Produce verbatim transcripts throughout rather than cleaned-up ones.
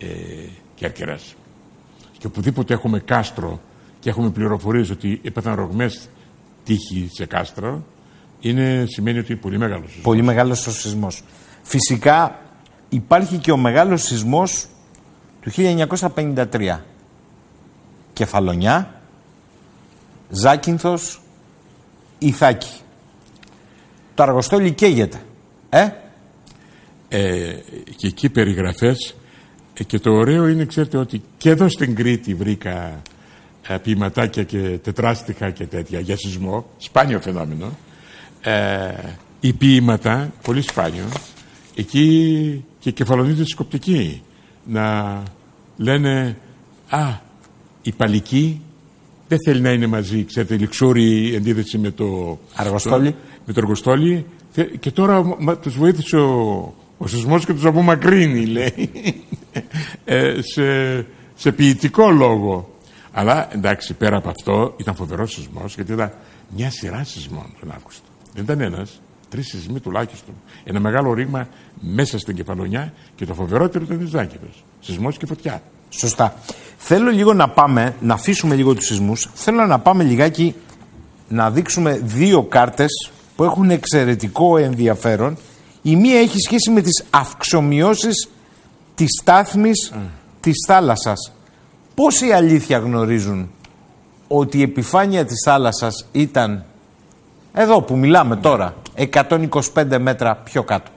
ε, Κέρκυρας. Και οπουδήποτε έχουμε κάστρο και έχουμε πληροφορίες ότι έπαθαν ρογμές τείχη σε κάστρο, είναι, σημαίνει ότι είναι πολύ μεγάλος σεισμός. Πολύ μεγάλος ο σεισμός. Φυσικά υπάρχει και ο μεγάλος σεισμός του χίλια εννιακόσια πενήντα τρία. Κεφαλονιά, Ζάκυνθος, Ιθάκη. Το Αργοστόλι καίγεται. Ε? Ε, και εκεί περιγραφές. Ε, και το ωραίο είναι, ξέρετε, ότι και εδώ στην Κρήτη βρήκα ε, ποιηματάκια και τετράστιχα και τέτοια για σεισμό. Σπάνιο φαινόμενο. Ε, οι ποίηματα, πολύ σπάνιο. Εκεί και κεφαλονίτες σκοπτικοί να λένε «Α, η Παλική δεν θέλει να είναι μαζί». Ξέρετε, η λιξούρη εντίδεση με το Αργοστόλι. Το, με το Αργοστόλι. Και τώρα μα, τους βοήθησε ο, ο σεισμός και τους απομακρύνει, λέει, ε, σε, σε ποιητικό λόγο. Αλλά εντάξει, πέρα από αυτό ήταν φοβερός σεισμός, γιατί ήταν μια σειρά σεισμών τον Αύγουστο. Δεν ήταν ένας, τρεις σεισμοί τουλάχιστον. Ένα μεγάλο ρήγμα μέσα στην Κεφαλονιά και το φοβερότερο ήταν ο Ζάκυνθος. Σεισμός και φωτιά. Σωστά. Θέλω λίγο να πάμε, να αφήσουμε λίγο τους σεισμούς. Θέλω να πάμε λιγάκι να δείξουμε δύο κάρτες που έχουν εξαιρετικό ενδιαφέρον. Η μία έχει σχέση με τις αυξομοιώσεις της στάθμης mm. της θάλασσας. Πόσοι αλήθεια γνωρίζουν ότι η επιφάνεια της θάλασσας ήταν, εδώ που μιλάμε τώρα, εκατόν είκοσι πέντε μέτρα πιο κάτω?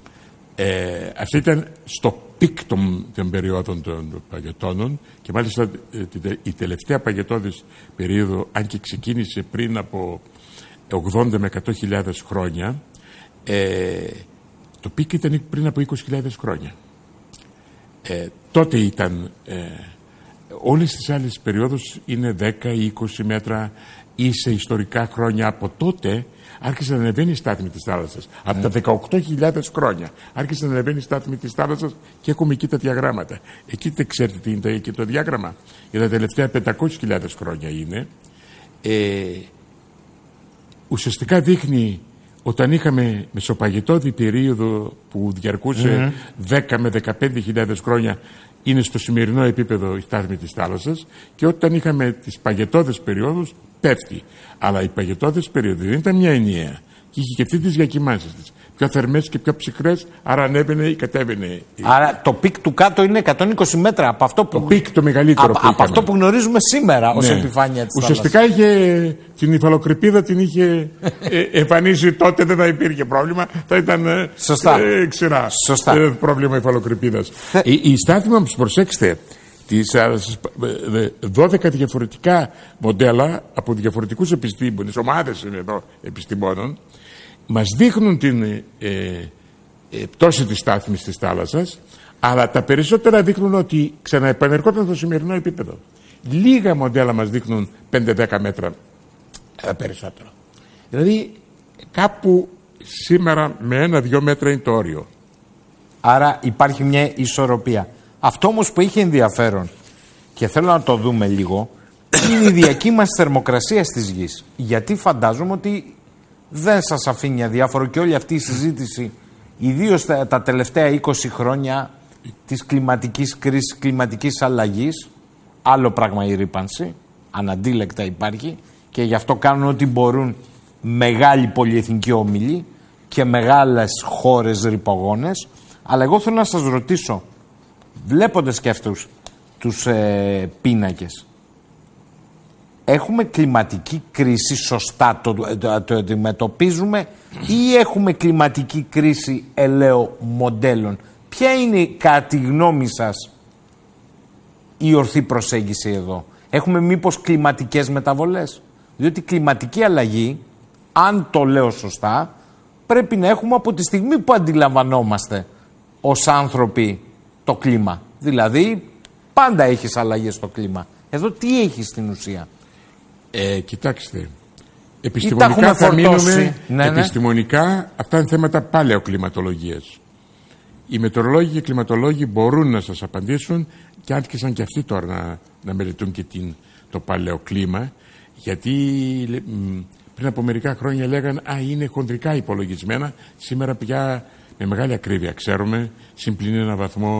Ε, αυτή ήταν στο πικ των, των περιόδων των παγετώνων και μάλιστα η τελευταία παγετώδης περίοδο, αν και ξεκίνησε πριν από ογδόντα με εκατό χιλιάδες χρόνια, ε, το πικ ήταν πριν από είκοσι χιλιάδες χρόνια. Ε, τότε ήταν, ε, όλες τις άλλες περιόδους είναι δέκα ή είκοσι μέτρα ή σε ιστορικά χρόνια. Από τότε άρχισε να ανεβαίνει η στάθμη της θάλασσας. Mm. Από τα δεκαοκτώ χιλιάδες χρόνια άρχισε να ανεβαίνει η στάθμη της θάλασσας και έχουμε εκεί τα διαγράμματα. Εκεί δεν ξέρετε τι είναι και το διάγραμμα. Για τα τελευταία πεντακόσιες χιλιάδες χρόνια είναι. Ε, ουσιαστικά δείχνει όταν είχαμε μεσοπαγετώδη περίοδο που διαρκούσε mm. δέκα με δεκαπέντε χιλιάδες χρόνια, είναι στο σημερινό επίπεδο η στάθμη της θάλασσας, και όταν είχαμε τις παγετώδες περιόδους πέφτει. Αλλά οι παγετώδες περίοδοι δεν ήταν μια ενιαία και είχε και αυτή τις διακυμάνσεις της. Πιο θερμές και πιο ψυχρές, άρα ανέβαινε ή κατέβαινε. Άρα το πικ του κάτω είναι εκατόν είκοσι μέτρα από αυτό που, το πικ το μεγαλύτερο από, από αυτό που γνωρίζουμε σήμερα ως ναι. επιφάνεια της ουσιαστικά θάλασσας. Είχε την υφαλοκρηπίδα, την είχε ε, εμφανίσει τότε, δεν θα υπήρχε πρόβλημα, θα ήταν Σωστά. Ε, ξηρά. Σωστά. Ε, πρόβλημα υφαλοκρηπίδας. Θε... Η, η στάθμη όμως, προσέξτε, τις δώδεκα διαφορετικά μοντέλα από διαφορετικούς επιστήμονες, ομάδες εδώ επιστημόνων, μας δείχνουν την ε, ε, πτώση της στάθμης της θάλασσας, αλλά τα περισσότερα δείχνουν ότι ξαναεπανερχόταν στο σημερινό επίπεδο. Λίγα μοντέλα μας δείχνουν πέντε δέκα μέτρα ε, περισσότερο. Δηλαδή κάπου σήμερα με ένα δυο μέτρα είναι το όριο. Άρα υπάρχει μια ισορροπία. Αυτό όμως που έχει ενδιαφέρον και θέλω να το δούμε λίγο είναι η διακύμανση θερμοκρασίας της γης. Γιατί φαντάζομαι ότι δεν σας αφήνει αδιάφορο και όλη αυτή η συζήτηση, ιδίως τα, τα τελευταία είκοσι χρόνια της κλιματικής κρίσης, κλιματικής αλλαγής, άλλο πράγμα η ρύπανση, αναντίλεκτα υπάρχει, και γι' αυτό κάνουν ό,τι μπορούν μεγάλοι πολυεθνικοί όμιλοι και μεγάλες χώρες ρυπογόνες. Αλλά εγώ θέλω να σας ρωτήσω, βλέποντας και αυτούς τους ε, πίνακες, έχουμε κλιματική κρίση σωστά, το, το, το αντιμετωπίζουμε, ή έχουμε κλιματική κρίση ελαίο μοντέλων? Ποια είναι κατά τη γνώμη σας η ορθή προσέγγιση εδώ? Έχουμε μήπως κλιματικές μεταβολές? Διότι κλιματική αλλαγή, αν το λέω σωστά, πρέπει να έχουμε από τη στιγμή που αντιλαμβανόμαστε ως άνθρωποι το κλίμα. Δηλαδή πάντα έχεις αλλαγές στο κλίμα. Εδώ τι έχει στην ουσία? Ε, κοιτάξτε, επιστημονικά θα μείνουμε, ναι, επιστημονικά ναι. Αυτά είναι θέματα παλαιοκλιματολογίας. Οι μετεωρολόγοι και οι κλιματολόγοι μπορούν να σας απαντήσουν, και άρχισαν και αυτοί τώρα να, να μελετούν και την, το παλαιοκλίμα, γιατί πριν από μερικά χρόνια λέγαν «Α, είναι χοντρικά υπολογισμένα». Σήμερα πια με μεγάλη ακρίβεια ξέρουμε, συν πλην ένα βαθμό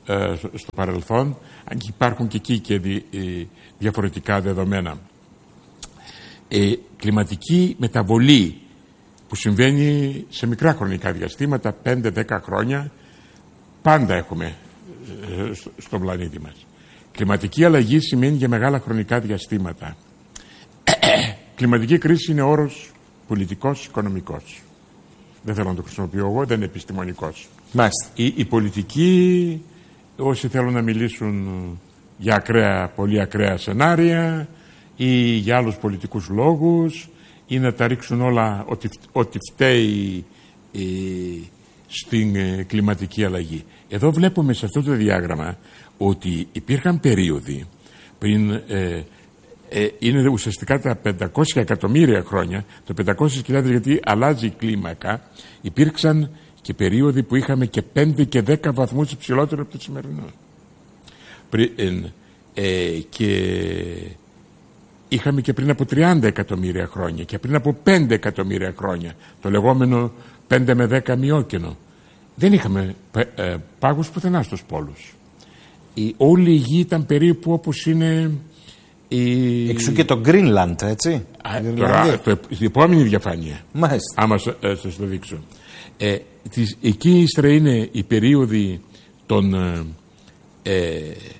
ε, στο παρελθόν, αν και υπάρχουν και εκεί και δι, ε, διαφορετικά δεδομένα. Ε, κλιματική μεταβολή που συμβαίνει σε μικρά χρονικά διαστήματα, πέντε δέκα χρόνια, πάντα έχουμε ε, στο, στον πλανήτη μας. Κλιματική αλλαγή σημαίνει για μεγάλα χρονικά διαστήματα. Κλιματική κρίση είναι όρος πολιτικός, οικονομικός. Δεν θέλω να το χρησιμοποιώ εγώ, δεν είναι επιστημονικός. Μάλιστα. Η, η πολιτική, όσοι θέλουν να μιλήσουν για ακραία, πολύ ακραία σενάρια ή για άλλους πολιτικούς λόγους ή να τα ρίξουν όλα ότι, ότι φταίει ε, στην ε, κλιματική αλλαγή. Εδώ βλέπουμε σε αυτό το διάγραμμα ότι υπήρχαν περίοδοι πριν ε, ε, είναι ουσιαστικά τα πεντακόσια εκατομμύρια χρόνια, το πεντακόσιες χιλιάδες γιατί αλλάζει η κλίμακα, υπήρξαν και περίοδοι που είχαμε και πέντε και δέκα βαθμούς υψηλότερο από το σημερινό. Πριν, ε, και είχαμε και πριν από τριάντα εκατομμύρια χρόνια και πριν από πέντε εκατομμύρια χρόνια, το λεγόμενο πέντε με δέκα μειόκενο. Δεν είχαμε ε, πάγους πουθενά στους πόλους. Η, όλη η γη ήταν περίπου όπως είναι η... Εξού και το Greenland, έτσι. Α, τώρα, το, η επόμενη διαφάνεια. Μάλιστα. Άμα ε, σας το δείξω. Ε, τις, εκεί ύστερα είναι η περίοδοι των ε, ε,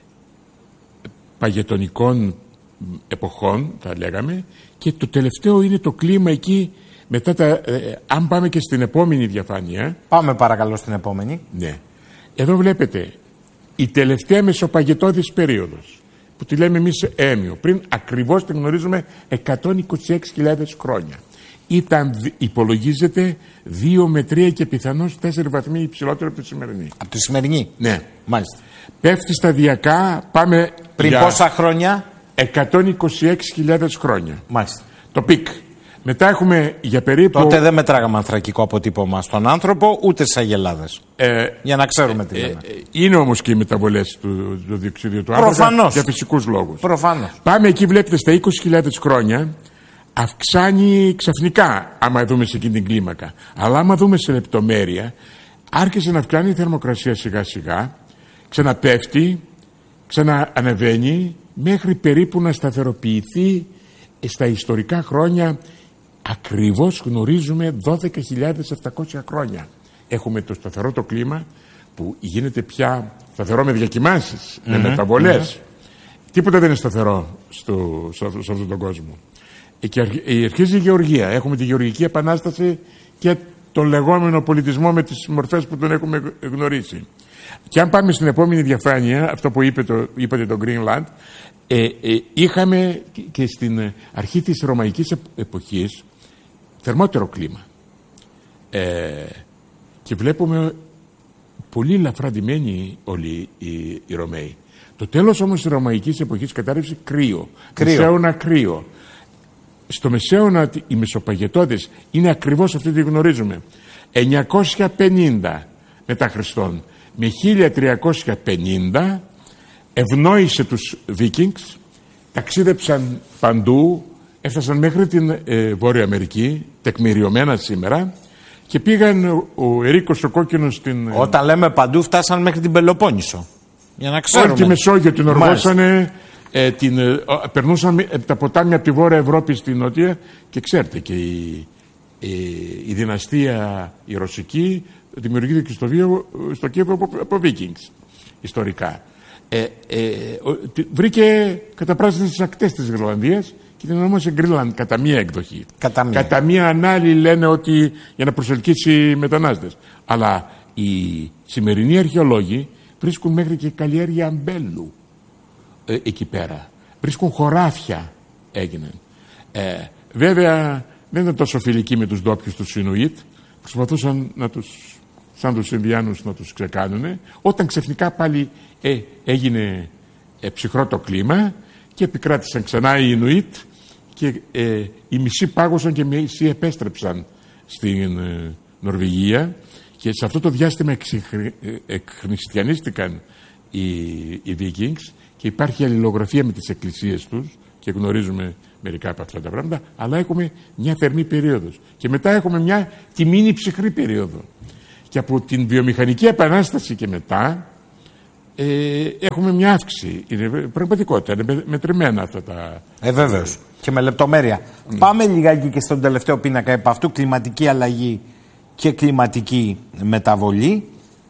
παγετονικών εποχών, θα λέγαμε, και το τελευταίο είναι το κλίμα εκεί μετά τα... Ε, αν πάμε και στην επόμενη διαφάνεια... Πάμε παρακαλώ στην επόμενη. Ναι. Εδώ βλέπετε η τελευταία μεσοπαγετώδης περίοδος, που τη λέμε εμείς έμειο, πριν ακριβώς την γνωρίζουμε εκατόν είκοσι έξι χιλιάδες χρόνια. Ήταν, υπολογίζεται δύο με τρία και πιθανώς τέσσερα βαθμοί υψηλότερο από τη σημερινή. Από τη σημερινή. Ναι. Μάλιστα. Πέφτει σταδιακά, πάμε πριν για πόσα χρόνια? εκατόν είκοσι έξι χιλιάδες χρόνια. Μάλιστα. Το πικ. Μετά έχουμε για περίπου... Τότε δεν μετράγαμε ανθρακικό αποτύπωμα στον άνθρωπο, ούτε στις αγελάδες. Ε, για να ξέρουμε τι λέμε. Ε, ε, είναι όμως και οι μεταβολές του, του διοξίδιου του άνθρακα για φυσικούς λόγους. Προφανώς. Πάμε εκεί, βλέπετε, στα είκοσι χιλιάδες χρόνια αυξάνει ξαφνικά, άμα δούμε σε εκείνη την κλίμακα. Αλλά άμα δούμε σε λεπτομέρεια, άρχισε να αυξάνει η θερμοκρασία σιγά σιγά, ξαναπέφτει, ξαναανεβαίνει, μέχρι περίπου να σταθεροποιηθεί στα ιστορικά χρόνια. Ακριβώς γνωρίζουμε δώδεκα χιλιάδες επτακόσια χρόνια. Έχουμε το σταθερό το κλίμα που γίνεται πια σταθερό με διακοιμάνσεις, mm-hmm. με μεταβολές. Mm-hmm. Τίποτα δεν είναι σταθερό στο, σε, σε αυτόν τον κόσμο. Ε, και αρχίζει η γεωργία. Έχουμε τη γεωργική επανάσταση και τον λεγόμενο πολιτισμό με τις μορφές που τον έχουμε γνωρίσει. Και αν πάμε στην επόμενη διαφάνεια, αυτό που είπε το, είπατε το Greenland, ε, ε, είχαμε και στην αρχή της ρωμαϊκής εποχής θερμότερο κλίμα. Ε, και βλέπουμε πολύ ελαφρά ντυμένοι όλοι οι, οι Ρωμαίοι. Το τέλος όμως της ρωμαϊκής εποχής κατάρρευσε κρύο. κρύο. Μεσαίωνα κρύο. Στο μεσαίωνα οι μεσοπαγετώδες είναι ακριβώς αυτή τη γνωρίζουμε. εννιακόσια πενήντα μετά Χριστόν με χίλια τριακόσια πενήντα ευνόησε τους Βίκινγκς, ταξίδεψαν παντού, έφτασαν μέχρι την ε, Βόρεια Αμερική, τεκμηριωμένα σήμερα, και πήγαν ο, ο Ερίκος ο Κόκκινος στην... Όταν λέμε παντού φτάσαν μέχρι την Πελοπόννησο. Για να ξέρουμε. Όλη τη Μεσόγειο την οργώσανε, ε, την, ε, περνούσαν ε, τα ποτάμια από τη Βόρεια Ευρώπη στην Νότια, και ξέρετε και η, ε, η δυναστεία η ρωσική δημιουργήθηκε και στο, βίο, στο Κίεβο από, από Βίκινγκς ιστορικά. Ε, ε, βρήκε καταπράσινες τις ακτές της Γρυλανδίας και την ονόμασε Greenland κατά μία εκδοχή. Κατά μία. Κατά μία άλλη λένε ότι για να προσελκύσει μετανάστες. Αλλά οι σημερινοί αρχαιολόγοι βρίσκουν μέχρι και καλλιέργεια αμπέλου ε, εκεί πέρα. Βρίσκουν χωράφια έγιναν. Ε, βέβαια δεν ήταν τόσο φιλικοί με τους ντόπιους τους Ινουίτ. Προσπαθούσαν να τους, σαν τους Ινδιάνους, να τους ξεκάνουνε. Όταν ξαφνικά πάλι ε, έγινε ε, ψυχρό το κλίμα και επικράτησαν ξανά οι Ινουίτ, και ε, οι μισοί πάγωσαν και οι μισοί επέστρεψαν στην ε, Νορβηγία, και σε αυτό το διάστημα εκχριστιανίστηκαν οι, οι Vikings, και υπάρχει αλληλογραφία με τις εκκλησίες τους και γνωρίζουμε μερικά από αυτά τα πράγματα, αλλά έχουμε μια θερμή περίοδος και μετά έχουμε μια τιμήνη ψυχρή περίοδο. Και από την βιομηχανική επανάσταση και μετά ε, έχουμε μια αύξηση. Είναι πραγματικότητα, είναι μετρημένα αυτά τα... Ε, βέβαιως. Και με λεπτομέρεια. Mm. Πάμε λιγάκι και στον τελευταίο πίνακα επ' αυτού, κλιματική αλλαγή και κλιματική μεταβολή.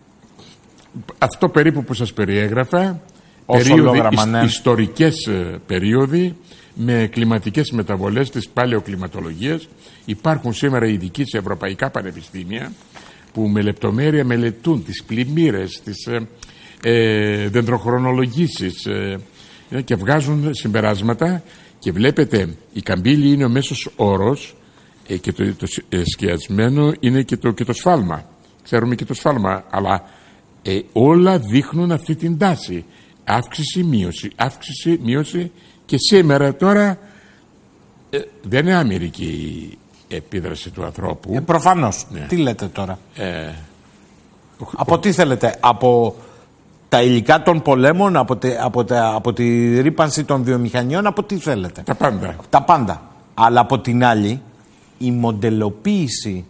Αυτό περίπου που σας περιέγραφα, περίοδοι, ισ, ναι. ιστορικές περίοδοι με κλιματικές μεταβολές της παλαιοκλιματολογίας. Υπάρχουν σήμερα ειδικοί σε ευρωπαϊκά πανεπιστήμια που με λεπτομέρεια μελετούν τις πλημμύρες, τις ε, ε, δεντροχρονολογήσεις ε, και βγάζουν συμπεράσματα και βλέπετε η καμπύλη είναι ο μέσος όρος ε, και το, το ε, σκιασμένο είναι και το, και το σφάλμα. Ξέρουμε και το σφάλμα, αλλά ε, όλα δείχνουν αυτή την τάση. Αύξηση, μείωση, αύξηση, μείωση και σήμερα τώρα ε, δεν είναι άμερικη η επίδραση του ανθρώπου. Ε, προφανώς. Ναι. Τι λέτε τώρα. Ε, από ο... τι θέλετε, από τα υλικά των πολέμων, από, τε, από, τα, από τη ρύπανση των βιομηχανιών, από τι θέλετε. Τα πάντα. Τα πάντα. Αλλά από την άλλη, η μοντελοποίηση,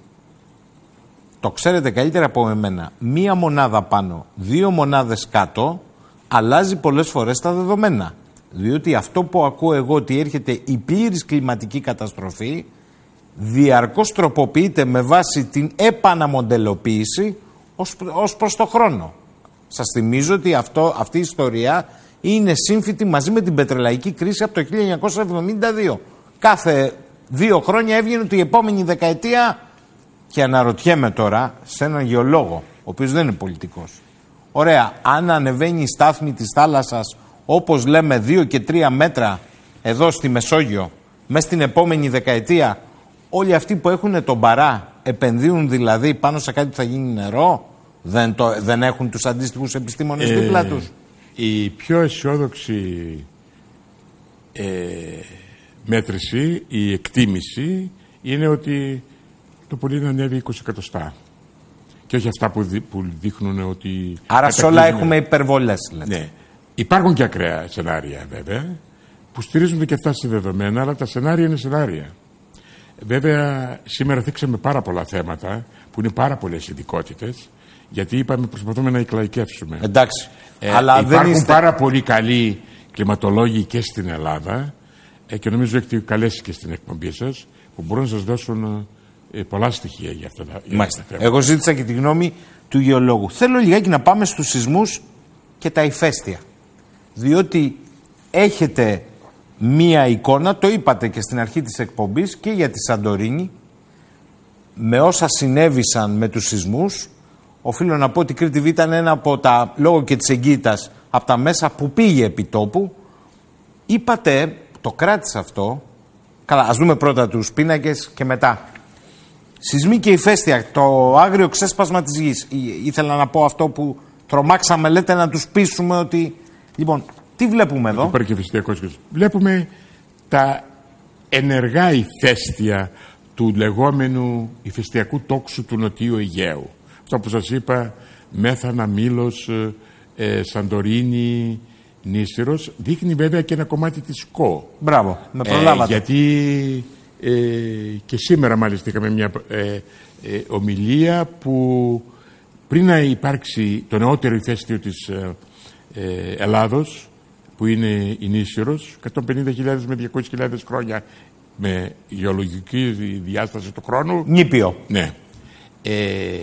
το ξέρετε καλύτερα από εμένα, μία μονάδα πάνω, δύο μονάδες κάτω, αλλάζει πολλές φορές τα δεδομένα. Διότι αυτό που ακούω εγώ ότι έρχεται η πλήρης κλιματική καταστροφή διαρκώς τροποποιείται με βάση την επαναμοντελοποίηση ως, ως προς το χρόνο. Σας θυμίζω ότι αυτό, αυτή η ιστορία είναι σύμφυτη μαζί με την πετρελαϊκή κρίση από το χίλια εννιακόσια εβδομήντα δύο. Κάθε δύο χρόνια έβγαινε ότι η επόμενη δεκαετία, και αναρωτιέμαι τώρα σε έναν γεωλόγο, ο οποίος δεν είναι πολιτικός. Ωραία, αν ανεβαίνει η στάθμη της θάλασσας όπως λέμε δύο και τρία μέτρα εδώ στη Μεσόγειο, μέσα στην επόμενη δεκαετία, όλοι αυτοί που έχουν τον παρά επενδύουν δηλαδή πάνω σε κάτι που θα γίνει νερό, δεν, το, δεν έχουν τους αντίστοιχους επιστήμονες ε, δίπλα τους. Η πιο αισιόδοξη ε, μέτρηση, η εκτίμηση είναι ότι το πολύ να ανέβει είκοσι εκατοστά. Και όχι αυτά που, δει, που δείχνουν ότι... Άρα σε όλα έχουμε υπερβολές, λέτε. Ναι. Υπάρχουν και ακραία σενάρια βέβαια, που στηρίζονται και αυτά σε δεδομένα, αλλά τα σενάρια είναι σενάρια. Βέβαια, σήμερα θίξαμε πάρα πολλά θέματα, που είναι πάρα πολλές ειδικότητες, γιατί είπαμε προσπαθούμε να εκλαϊκεύσουμε. Εντάξει. Ε, αλλά υπάρχουν δεν είστε... πάρα πολλοί καλοί κλιματολόγοι και στην Ελλάδα, ε, και νομίζω έχετε καλέσει και στην εκπομπή σας, που μπορούν να σας δώσουν ε, πολλά στοιχεία για αυτά τα, για αυτά τα θέματα. Εγώ ζήτησα και τη γνώμη του γεωλόγου. Θέλω λιγάκι να πάμε στους σεισμούς και τα ηφαίστεια. Διότι έχετε μία εικόνα, το είπατε και στην αρχή της εκπομπής, και για τη Σαντορίνη, με όσα συνέβησαν με τους σεισμούς. Οφείλω να πω ότι η Κρήτη Β ήταν ένα από τα, λόγω και της εγκύτητας, από τα μέσα που πήγε επί τόπου. Είπατε, το κράτησα αυτό, καλά, ας δούμε πρώτα τους πίνακες και μετά. Σεισμοί και ηφαίστεια, το άγριο ξέσπασμα της γης. Ή, ήθελα να πω αυτό που τρομάξαμε, λέτε, να τους πείσουμε ότι... Λοιπόν, τι βλέπουμε εδώ. Βλέπουμε τα ενεργά ηφαίστεια του λεγόμενου ηφαιστειακού τόξου του Νοτιού Αιγαίου. Αυτό που σας είπα, Μέθανα, Μήλος, ε, Σαντορίνη, Νήσυρος, δείχνει βέβαια και ένα κομμάτι της ΚΟ. Μπράβο, με προλάβατε. Ε, γιατί ε, και σήμερα μάλιστα είχαμε μια ε, ε, ομιλία που πριν να υπάρξει το νεότερο ηφαίστειο της ε, ε, Ελλάδος, που είναι η Νήσυρος, εκατόν πενήντα χιλιάδες με διακόσιες χιλιάδες χρόνια με γεωλογική διάσταση του χρόνου. Νήπιο. Ναι. Ε,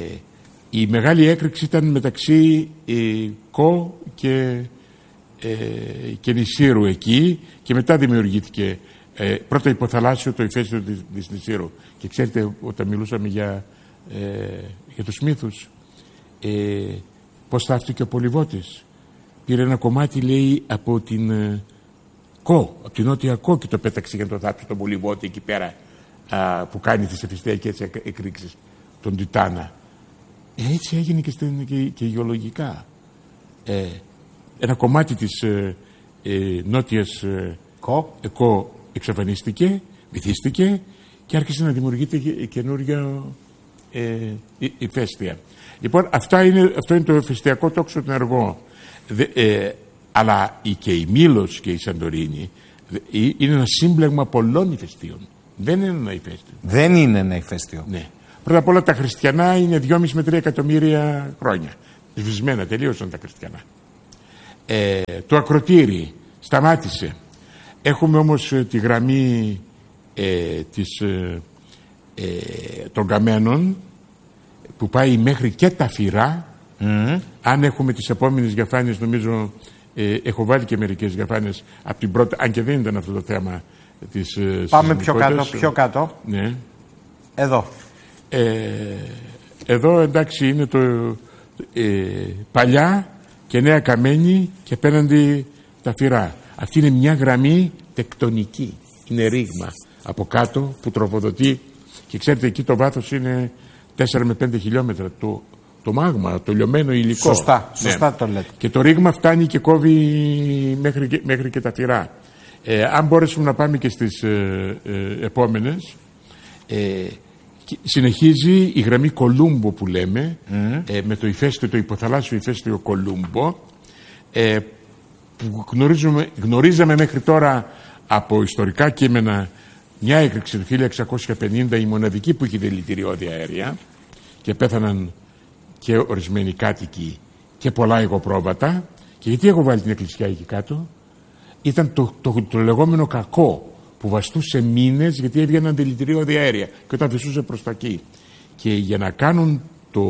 η μεγάλη έκρηξη ήταν μεταξύ ε, Κο και, ε, και Νησύρου εκεί, και μετά δημιουργήθηκε ε, πρώτα υποθαλάσσιο το ηφαίστειο της, της Νησύρου. Και ξέρετε, όταν μιλούσαμε για, ε, για τους μύθους, ε, πώς θαύτηκε ο Πολυβότης. Πήρε ένα κομμάτι, λέει, από την ε, Κο, από την Νότια Κο, και το πέταξε για να το θάψει τον Πολυβότη εκεί πέρα, α, που κάνει τις ηφαιστειακές εκρήξεις, τον Τιτάνα. Ε, έτσι έγινε και, στην, και, και γεωλογικά. Ε, ένα κομμάτι της ε, ε, Νότιας ε, Κο. Ε, Κο εξαφανίστηκε, βυθίστηκε και άρχισε να δημιουργείται καινούργια ε, ηφαίστεια. Λοιπόν, αυτά είναι, αυτό είναι το ηφαιστειακό τόξο του ενεργό. Δε, ε, αλλά η, και η Μήλος και η Σαντορίνη δε, είναι ένα σύμπλεγμα πολλών ηφαιστείων. Δεν είναι ένα ηφαίστειο. Δεν είναι ένα ηφαίστειο. Ναι. Πρώτα απ' όλα τα χριστιανά είναι δυόμισι με τρία εκατομμύρια χρόνια. Σβησμένα, τελείωσαν τα χριστιανά. Ε, το ακροτήρι σταμάτησε. Έχουμε όμως ε, τη γραμμή ε, της, ε, ε, των Καμένων που πάει μέχρι και τα Φυρά. Mm. Αν έχουμε τις επόμενες διαφάνειες, νομίζω ε, έχω βάλει και μερικές διαφάνειες από την πρώτη, αν και δεν ήταν αυτό το θέμα της ε, Πάμε πιο κάτω, πιο κάτω. Ναι. Εδώ. Ε, εδώ εντάξει είναι το ε, παλιά και νέα Καμένη και απέναντι τα Φυρά. Αυτή είναι μια γραμμή τεκτονική. Είναι ρήγμα από κάτω που τροφοδοτεί και ξέρετε εκεί το βάθος είναι τέσσερα με πέντε χιλιόμετρα το, το μάγμα, το λιωμένο υλικό. Σωστά, σωστά ναι. Το λέτε. Και το ρήγμα φτάνει και κόβει μέχρι, μέχρι και τα Φυρά. Ε, αν μπορέσουμε να πάμε και στις ε, ε, επόμενες, ε, συνεχίζει η γραμμή Κολούμπο που λέμε, mm. ε, με το ηφαίστειο, το υποθαλάσσιο ηφαίστειο Κολούμπο, ε, που γνωρίζουμε, γνωρίζαμε μέχρι τώρα από ιστορικά κείμενα μια έκρηξη του χίλια εξακόσια πενήντα, η μοναδική που είχε δηλητηριώδη αέρια και πέθαναν και ορισμένοι κάτοικοι και πολλά υγροπρόβατα. Και γιατί έχω βάλει την εκκλησιά εκεί κάτω? Ήταν το, το, το, το λεγόμενο κακό που βαστούσε μήνες γιατί έβγαιναν δηλητηριώδη αέρια και όταν βυθούσε προς τα εκεί. Και για να κάνουν το...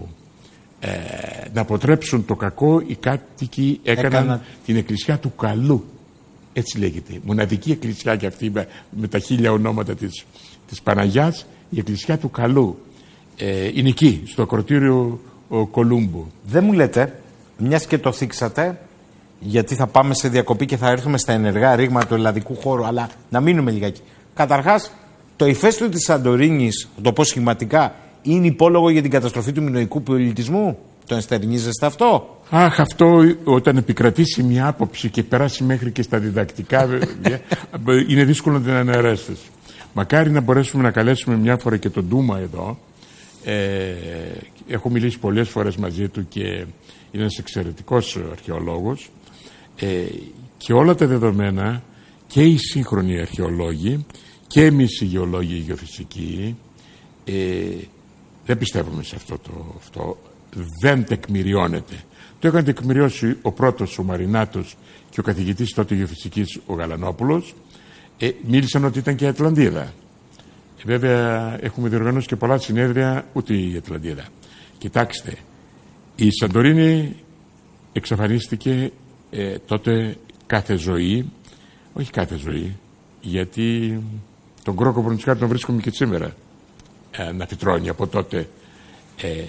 Ε, να αποτρέψουν το κακό, οι κάτοικοι έκαναν Έκανα... την εκκλησιά του Καλού. Έτσι λέγεται. Μοναδική εκκλησιά και αυτή με τα χίλια ονόματα της, της Παναγιάς, η εκκλησιά του Καλού. Ε, είναι εκεί, στο ακροτήριο Κολούμπου. Δεν μου λέτε, μιας και το θίξατε, γιατί θα πάμε σε διακοπή και θα έρθουμε στα ενεργά ρήγματα του ελλαδικού χώρου, αλλά να μείνουμε λιγάκι. Καταρχάς, το ηφαίστειο της Σαντορίνης, το πω σχηματικά, είναι υπόλογο για την καταστροφή του μινωικού πολιτισμού? Το ενστερνίζεστε αυτό? Αχ, αυτό όταν επικρατήσει μια άποψη και περάσει μέχρι και στα διδακτικά, είναι δύσκολο να την αναιρέσεις. Μακάρι να μπορέσουμε να καλέσουμε μια φορά και τον Ντούμα εδώ. Ε, έχω μιλήσει πολλές φορές μαζί του και είναι ένας εξαιρετικός αρχαιολόγος. Ε, και όλα τα δεδομένα και οι σύγχρονοι αρχαιολόγοι και εμείς οι γεωλόγοι, οι γεωφυσικοί, ε, δεν πιστεύουμε σε αυτό το αυτό. Δεν τεκμηριώνεται. Το έκανε τεκμηριώσει ο πρώτος, ο Μαρινάτος, και ο καθηγητής τότε γεωφυσικής, ο Γαλανόπουλος. Ε, μίλησαν ότι ήταν και η Ατλαντίδα. Ε, βέβαια έχουμε διοργανώσει και πολλά συνέδρια, ούτε η Ατλαντίδα. Κοιτάξτε, η Σαντορίνη εξαφανίστηκε ε, τότε κάθε ζωή, όχι κάθε ζωή, γιατί τον Κρόκο Μπροντσιάτη τον βρίσκουμε και σήμερα ε, να φυτρώνει από τότε. Ε,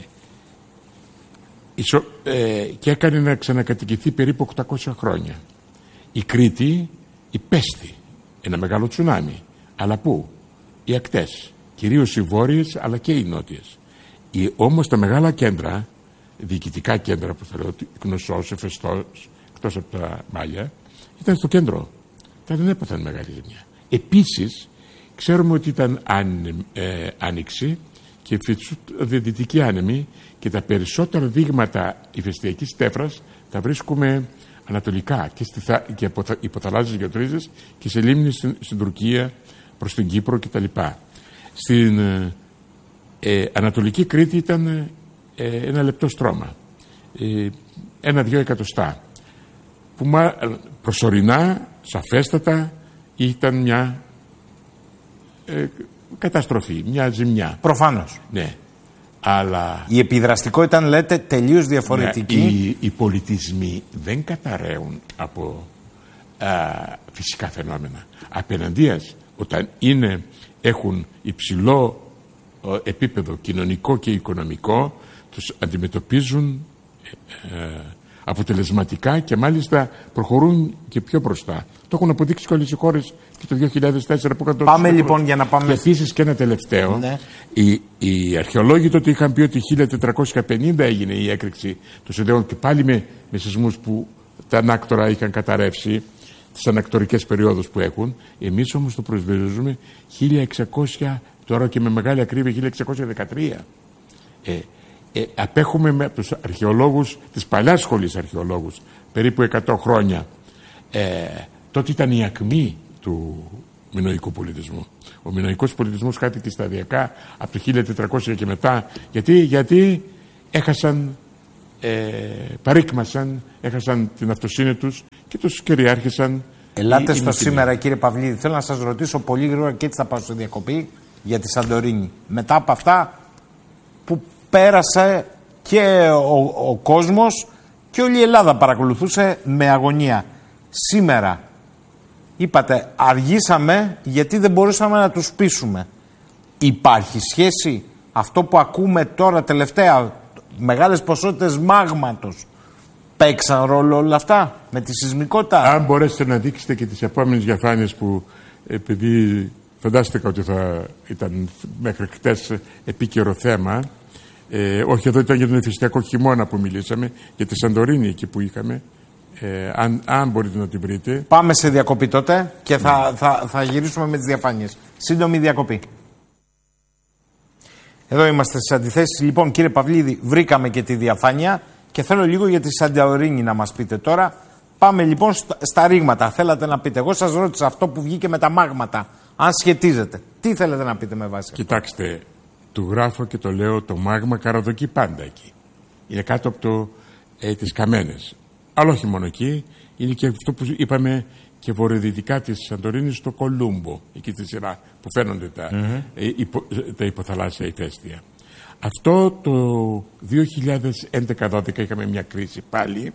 Ισο, ε, και έκανε να ξανακατοικηθεί περίπου οκτακόσια χρόνια. Η Κρήτη υπέστη ένα μεγάλο τσουνάμι. Αλλά πού? Οι ακτές, κυρίως οι βόρειες αλλά και οι νότιες. Οι, όμως τα μεγάλα κέντρα, διοικητικά κέντρα που θα λέω, Κνωσσός, Εφεστός, εκτός από τα Μάλια, ήταν στο κέντρο. Τα δεν έπαθαν μεγάλη ζημιά. Επίσης, ξέρουμε ότι ήταν αν, ε, άνοιξη και δυτική άνεμη και τα περισσότερα δείγματα ηφαιστειακής τέφρας τα βρίσκουμε ανατολικά και, στη, και από υποθαλάσσιες γεωτρήσεις και σε λίμνες στην, στην Τουρκία, προς την Κύπρο κτλ. Στην ε, Ανατολική Κρήτη ήταν ε, ένα λεπτό στρώμα, ε, ένα-δυο εκατοστά, που μα, προσωρινά, σαφέστατα, ήταν μια ε, καταστροφή, μια ζημιά. Προφανώς. Ναι. Αλλά η επιδραστικότητα, λέτε, τελείως διαφορετική. Ναι, οι, οι πολιτισμοί δεν καταραίουν από α, φυσικά φαινόμενα. Απέναντίας, όταν είναι, έχουν υψηλό ε, επίπεδο κοινωνικό και οικονομικό, τους αντιμετωπίζουν ε, αποτελεσματικά και μάλιστα προχωρούν και πιο μπροστά. Το έχουν αποδείξει και όλες οι χώρες και το δύο χιλιάδες τέσσερα που έκαναν. Πάμε λοιπόν για να πάμε. Και επίσης και ένα τελευταίο. Ναι. Οι, οι αρχαιολόγοι τότε είχαν πει ότι χίλια τετρακόσια πενήντα έγινε η έκρηξη των Σιδέων και πάλι με, με σεισμούς που τα ανάκτορα είχαν καταρρεύσει, τις ανακτορικές περιόδους που έχουν. Εμείς όμως το προσδιορίζουμε χίλια εξακόσια, τώρα και με μεγάλη ακρίβεια χίλια εξακόσια δεκατρία. Ε, Ε, απέχουμε με τους αρχαιολόγους της παλιάς σχολής αρχαιολόγους περίπου εκατό χρόνια. Ε, τότε ήταν η ακμή του μινωικού πολιτισμού. Ο μινωικός πολιτισμός χάθηκε σταδιακά από το χίλια τετρακόσια και μετά. Γιατί, γιατί έχασαν ε, παρήκμασαν, έχασαν την αυτοσύνη τους και τους κυριάρχησαν. Ελάτε οι, στο οι σήμερα, κύριε Παυλίδη. Θέλω να σας ρωτήσω πολύ γρήγορα και έτσι θα πάω στη διακοπή για τη Σαντορίνη. Μετά από αυτά που πέρασε και ο, ο κόσμος και όλη η Ελλάδα παρακολουθούσε με αγωνία. Σήμερα είπατε αργήσαμε γιατί δεν μπορούσαμε να τους πείσουμε. Υπάρχει σχέση αυτό που ακούμε τώρα τελευταία, μεγάλες ποσότητες μάγματος, παίξαν ρόλο όλα αυτά με τη σεισμικότητα? Αν μπορέσετε να δείξετε και τις επόμενες διαφάνειες που, επειδή φαντάστηκα ότι θα ήταν μέχρι χτες επίκαιρο θέμα, ε, όχι εδώ ήταν για τον εφιστιακό χειμώνα που μιλήσαμε, για τη Σαντορίνη εκεί που είχαμε, ε, αν, αν μπορείτε να την βρείτε. Πάμε σε διακοπή τότε και θα, ναι. θα, θα γυρίσουμε με τις διαφάνειες. Σύντομη διακοπή. Εδώ είμαστε στις αντιθέσεις. Λοιπόν, κύριε Παυλίδη, βρήκαμε και τη διαφάνεια και θέλω λίγο για τη Σαντορίνη να μας πείτε τώρα. Πάμε λοιπόν στα, στα ρήγματα. Θέλατε να πείτε. Εγώ σας ρώτησα αυτό που βγήκε με τα μάγματα. Αν σχετίζεται. Τι θέλετε να πείτε με βάση? Κοιτάξτε, του γράφω και το λέω, το μάγμα καραδοκεί πάντα εκεί. Είναι κάτω από το, ε, τις Καμένες. Αλλά όχι μόνο εκεί. Είναι και αυτό που είπαμε και βορειοδυτικά της Σαντορίνης, στο Κολούμπο. Εκεί τη σειρά που φαίνονται τα, mm-hmm. ε, υπο, τα υποθαλάσσια ηφαίστεια. Αυτό το δύο χιλιάδες έντεκα δώδεκα είχαμε μια κρίση πάλι.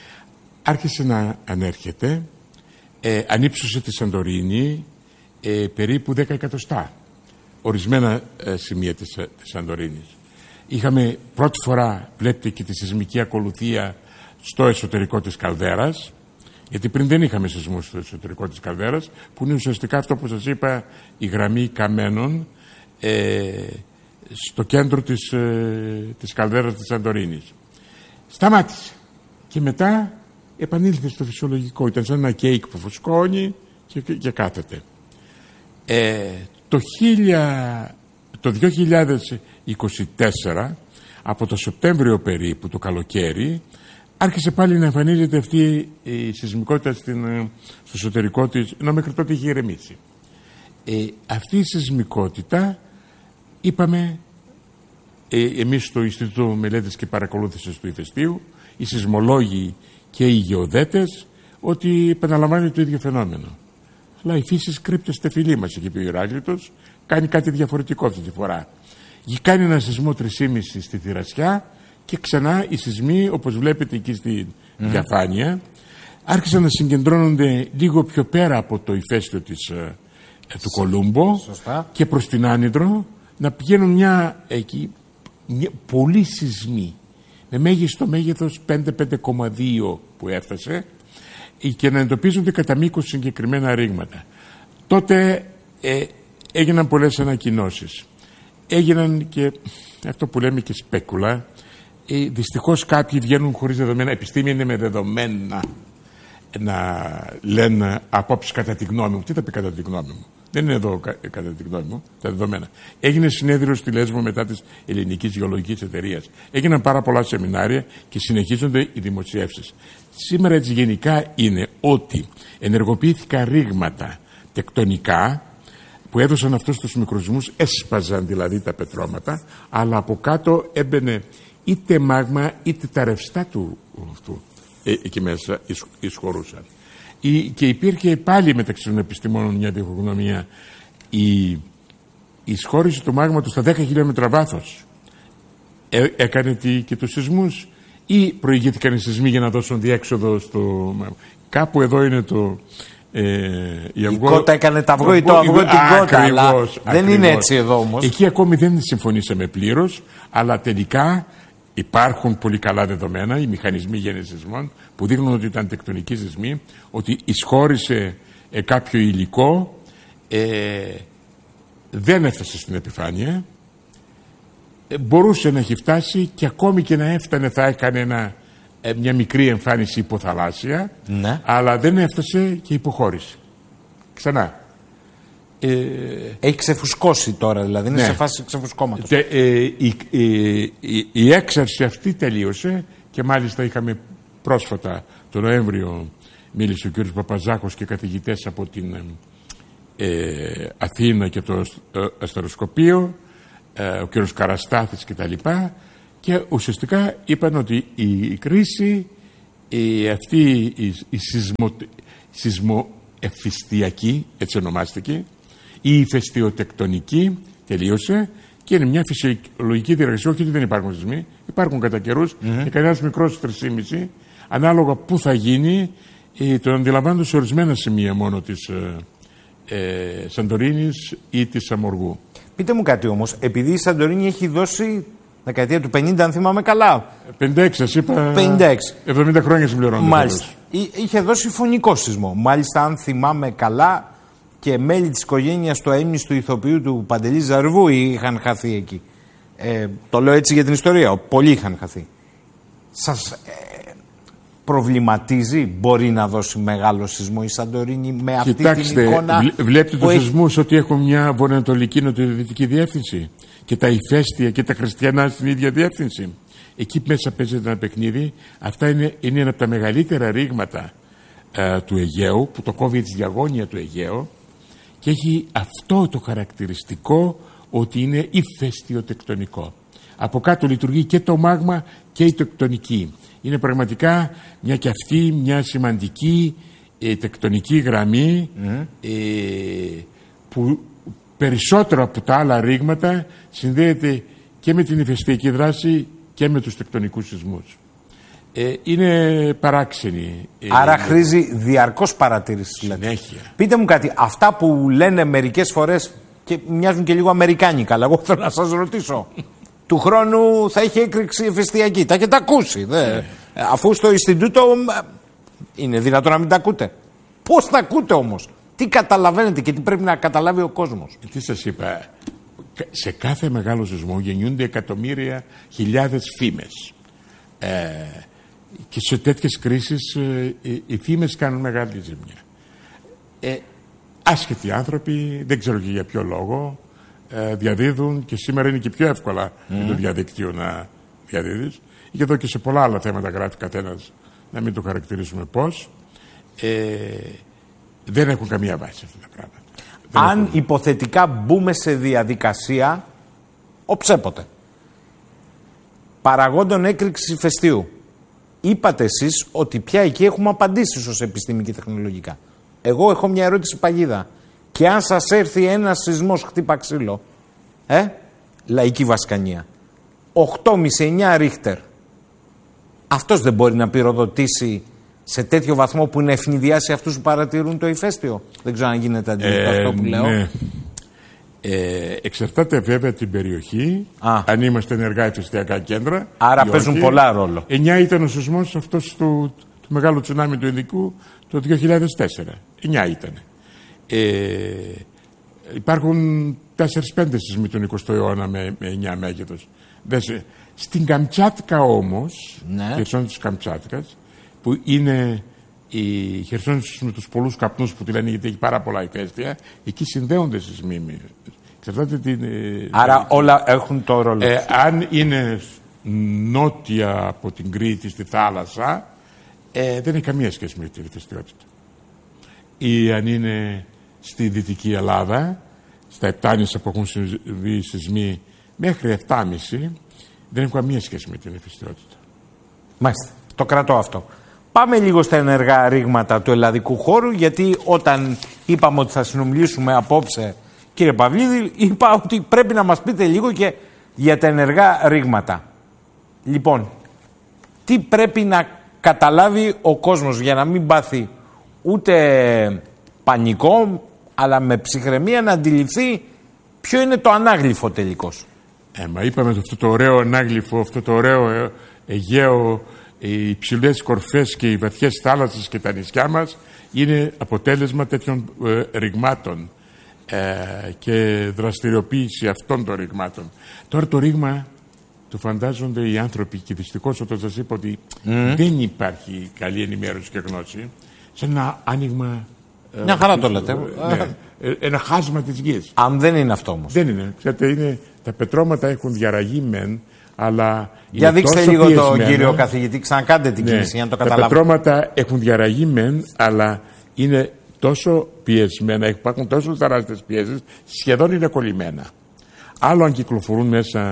Άρχισε να ανέρχεται. Ε, ανύψωσε τη Σαντορίνη ε, περίπου δέκα εκατοστά. Ορισμένα ε, σημεία της, της Σαντορίνης. Είχαμε πρώτη φορά, βλέπετε, και τη σεισμική ακολουθία στο εσωτερικό της καλδέρας, γιατί πριν δεν είχαμε σεισμούς στο εσωτερικό της καλδέρας, που είναι ουσιαστικά αυτό που σας είπα, η γραμμή καμένων ε, στο κέντρο της, ε, της καλδέρας της Σαντορίνης. Σταμάτησε και μετά επανήλθε στο φυσιολογικό. Ήταν σαν ένα κέικ που φουσκώνει και, και, και κάθεται. Ε, το, χίλια, το δύο χιλιάδες είκοσι τέσσερα, από το Σεπτέμβριο περίπου, το καλοκαίρι, άρχισε πάλι να εμφανίζεται αυτή η σεισμικότητα στην, στο εσωτερικό της, ενώ μέχρι τότε είχε ηρεμήσει. Ε, αυτή η σεισμικότητα, είπαμε, ε, εμείς στο Ινστιτούτο Μελέτης και Παρακολούθησης του Ηφαιστείου, οι σεισμολόγοι και οι γεωδέτες, ότι επαναλαμβάνει το ίδιο φαινόμενο. Αλλά η φύση κρύπτεται φιλή μας, είχε πει ο Ηράκλειτος, κάνει κάτι διαφορετικό αυτή τη φορά. Κάνει ένα σεισμό τρία κόμμα πέντε στη Θηρασιά και ξανά οι σεισμοί, όπως βλέπετε εκεί στη mm. διαφάνεια, άρχισαν να συγκεντρώνονται λίγο πιο πέρα από το ηφαίστειο της, ε, του Κολούμπο. Σωστά. Και προς την Άνυδρο, να πηγαίνουν μια, εκεί, μια, πολλοί σεισμοί με μέγιστο μέγεθος πέντε πέντε κόμμα δύο που έφτασε και να εντοπίζονται κατά μήκος συγκεκριμένα ρήγματα. Τότε ε, έγιναν πολλές ανακοινώσεις. Έγιναν και αυτό που λέμε και σπέκουλα. Ε, δυστυχώς κάποιοι βγαίνουν χωρίς δεδομένα. Επιστήμη είναι με δεδομένα να λένε απόψεις κατά τη γνώμη μου. Τι θα πει κατά τη γνώμη μου? Δεν είναι εδώ κα, κατά τη γνώμη μου τα δεδομένα. Έγινε συνέδριο στη Λέσβο μετά της Ελληνικής Γεωλογικής Εταιρείας. Έγιναν πάρα πολλά σεμινάρια και συνεχίζονται οι δημοσιεύσεις. Σήμερα έτσι γενικά είναι ότι ενεργοποιήθηκαν ρήγματα τεκτονικά που έδωσαν αυτούς τους μικροσμούς, έσπαζαν δηλαδή τα πετρώματα, αλλά από κάτω έμπαινε είτε μάγμα είτε τα ρευστά του αυτού ε, εκεί μέσα εισχωρούσαν. Η, και υπήρχε πάλι μεταξύ των επιστημόνων μια διχογνωμία. Η εισχώρηση του μάγματος στα δέκα χιλιόμετρα βάθος ε, έκανε τι, και τους σεισμούς, ή προηγήθηκαν οι σεισμοί για να δώσουν διέξοδο στο... Κάπου εδώ είναι το... Ε, η, αυγό... η κότα έκανε τα αυγό ή το αυγό την κότα, αλλά ακριβώς. Δεν είναι έτσι εδώ όμως. Εκεί ακόμη δεν συμφωνήσαμε πλήρως, αλλά τελικά υπάρχουν πολύ καλά δεδομένα, οι μηχανισμοί γενεσισμών που δείχνουν ότι ήταν τεκτονικοί σεισμοί, ότι εισχώρησε ε, κάποιο υλικό, ε, δεν έφτασε στην επιφάνεια, ε, μπορούσε να έχει φτάσει και ακόμη και να έφτανε θα έκανε ένα, ε, μια μικρή εμφάνιση υποθαλάσσια, ναι. Αλλά δεν έφτασε και υποχώρησε. Ξανά. Ε, έχει ξεφουσκώσει τώρα, δηλαδή είναι ναι. σε φάση ξεφουσκώματος. Τε, ε, η, η, η, η έξαρση αυτή τελείωσε και μάλιστα είχαμε πρόσφατα τον Νοέμβριο, μίλησε ο κ. Παπαζάκος και καθηγητές από την ε, Αθήνα και το ε, αστεροσκοπείο, ε, ο κ. Καραστάθης κτλ. και ουσιαστικά είπαν ότι η κρίση η, αυτή η, η σεισμο, σεισμοεφιστιακή, έτσι ονομάστηκε, η ηφαιστειοτεκτονική τελείωσε και είναι μια φυσιολογική διαδικασία. Όχι ότι δεν υπάρχουν σεισμοί, υπάρχουν κατά καιρούς mm-hmm. και κανένας μικρός τρεις κόμμα πέντε, ανάλογα πού θα γίνει, ε, το αντιλαμβάνονται σε ορισμένα σημεία μόνο της ε, ε, Σαντορίνης ή της Αμοργού. Πείτε μου κάτι όμως, επειδή η Σαντορίνη έχει δώσει δεκαετία του πενήντα, αν θυμάμαι καλά. πενήντα έξι, σας είπα. πενήντα έξι. εβδομήντα χρόνια συμπληρώνω. Μάλιστα. Είχε δώσει φωνικό σεισμό. Μάλιστα, αν θυμάμαι καλά, και μέλη της οικογένειας του αείμνηστου ηθοποιού του Παντελή Ζαρβού είχαν χαθεί εκεί. Ε, το λέω έτσι για την ιστορία. Πολλοί είχαν χαθεί. Σας ε, προβληματίζει, μπορεί να δώσει μεγάλο σεισμό η Σαντορίνη με αυτή Κοιτάξτε, την εικόνα? Βλέπετε τους έχει... σεισμούς ότι έχουν μια βορειοανατολική νοτιοδυτική διεύθυνση και τα ηφαίστεια και τα χριστιανά στην ίδια διεύθυνση. Εκεί μέσα παίζεται ένα παιχνίδι. Αυτά είναι, είναι ένα από τα μεγαλύτερα ρήγματα ε, του Αιγαίου, που το κόβει τη διαγώνια του Αιγαίου και έχει αυτό το χαρακτηριστικό ότι είναι ηφαιστειοτεκτονικό. Από κάτω λειτουργεί και το μάγμα και η τεκτονική. Είναι πραγματικά μια και αυτή μια σημαντική ε, τεκτονική γραμμή mm. ε, που περισσότερο από τα άλλα ρήγματα συνδέεται και με την ηφαιστειακή δράση και με τους τεκτονικούς σεισμούς. Ε, είναι παράξενη. Άρα ε, χρήζει διαρκώς παρατήρηση. Συνέχεια. Πείτε μου κάτι, αυτά που λένε μερικές φορές και μοιάζουν και λίγο αμερικάνικα, αλλά εγώ θέλω να σας ρωτήσω. Του χρόνου θα έχει έκρηξη ηφαιστειακή. Τα έχετε ακούσει. Δε. Ε. Αφού στο Ινστιτούτο είναι δυνατόν να μην τα ακούτε. Πώς τα ακούτε όμως? Τι καταλαβαίνετε και τι πρέπει να καταλάβει ο κόσμος? Τι σας είπα, σε κάθε μεγάλο σεισμό γεννιούνται εκατομμύρια, χιλιάδες φήμες. Ε, και σε τέτοιες κρίσεις ε, οι, οι φήμες κάνουν μεγάλη ζημιά. Ε, άσχετοι άνθρωποι, δεν ξέρω και για ποιο λόγο, ε, διαδίδουν, και σήμερα είναι και πιο εύκολα mm. με το διαδικτύο να διαδίδεις. Και εδώ και σε πολλά άλλα θέματα γράφει καθένας, να μην το χαρακτηρίσουμε πώς. Ε, δεν έχουν καμία βάση αυτά τα πράγματα. Αν έχουν... υποθετικά μπούμε σε διαδικασία οψέποτε παραγόντων έκρηξης ηφαιστείου, είπατε εσείς ότι πια εκεί έχουμε απαντήσεις ως επιστήμη και τεχνολογικά. Εγώ έχω μια ερώτηση παγίδα. Και αν σας έρθει ένας σεισμός χτύπα ξύλο, ε, λαϊκή βασκανία, οκτώ κόμμα πέντε εννιά ρίχτερ, αυτός δεν μπορεί να πυροδοτήσει σε τέτοιο βαθμό που να ευνηδιάσει αυτούς που παρατηρούν το ηφαίστειο? Δεν ξέρω αν γίνεται αντιληπτό ε, αυτό που λέω. Ναι. Ε, εξαρτάται βέβαια την περιοχή, Α. αν είμαστε ενεργά ηφαιστειακά κέντρα. Άρα παίζουν πολλά ρόλο. εννιά ήταν ο σεισμός αυτός του, του μεγάλου τσουνάμι του Ινδικού το δύο χιλιάδες τέσσερα. εννιά ήταν. Ε, υπάρχουν τέσσερα πέντε σεισμοί τον εικοστό αιώνα με, με εννιά μέγεθος. Στην Καμτσάτκα όμως, ναι. Χερσόνησο της Καμτσάτκας, που είναι η Χερσόνησο με τους πολλούς καπνούς που τη λένε, γιατί έχει πάρα πολλά ηφαίστεια, εκεί συνδέονται σεισμοί. Εξαρτάται την... Άρα ε, όλα έχουν το ρόλο. Ε, αν είναι νότια από την Κρήτη στη θάλασσα, ε, δεν έχει καμία σχέση με την ηφαιστειότητα. Ή αν είναι στη Δυτική Ελλάδα, στα Επτάνησα που έχουν συμβεί σεισμοί μέχρι επτά κόμμα πέντε, δεν έχουν καμία σχέση με την ηφαιστειότητα. Μάλιστα. Το κρατώ αυτό. Πάμε λίγο στα ενεργά ρήγματα του ελλαδικού χώρου, γιατί όταν είπαμε ότι θα συνομιλήσουμε απόψε, κύριε Παυλίδη, είπα ότι πρέπει να μας πείτε λίγο και για τα ενεργά ρήγματα. Λοιπόν, τι πρέπει να καταλάβει ο κόσμος για να μην πάθει ούτε πανικό, αλλά με ψυχραιμία να αντιληφθεί ποιο είναι το ανάγλυφο τελικώς? Ε, μα είπαμε αυτό το ωραίο ανάγλυφο, αυτό το ωραίο ε, Αιγαίο, οι υψηλές κορφές και οι βαθιές θάλασσες και τα νησιά μας είναι αποτέλεσμα τέτοιων ε, ρηγμάτων ε, και δραστηριοποίηση αυτών των ρηγμάτων. Τώρα το ρήγμα το φαντάζονται οι άνθρωποι, και δυστυχώς όταν σας είπα ότι mm. δεν υπάρχει καλή ενημέρωση και γνώση, σαν ένα άνοιγμα. Μια χαρά το λέτε. Ναι, ένα χάσμα της γης. Αν δεν είναι αυτό όμως. Δεν είναι. Ξέρετε, είναι, τα πετρώματα έχουν διαραγεί μεν, αλλά. Για δείξτε λίγο τον κύριο καθηγητή, ξανακάντε την ναι, κίνηση για να το καταλάβουμε. Τα πετρώματα έχουν διαραγεί μεν, αλλά είναι τόσο πιεσμένα, υπάρχουν τόσο τεράστιες πιέσεις, σχεδόν είναι κολλημένα. Άλλο αν κυκλοφορούν μέσα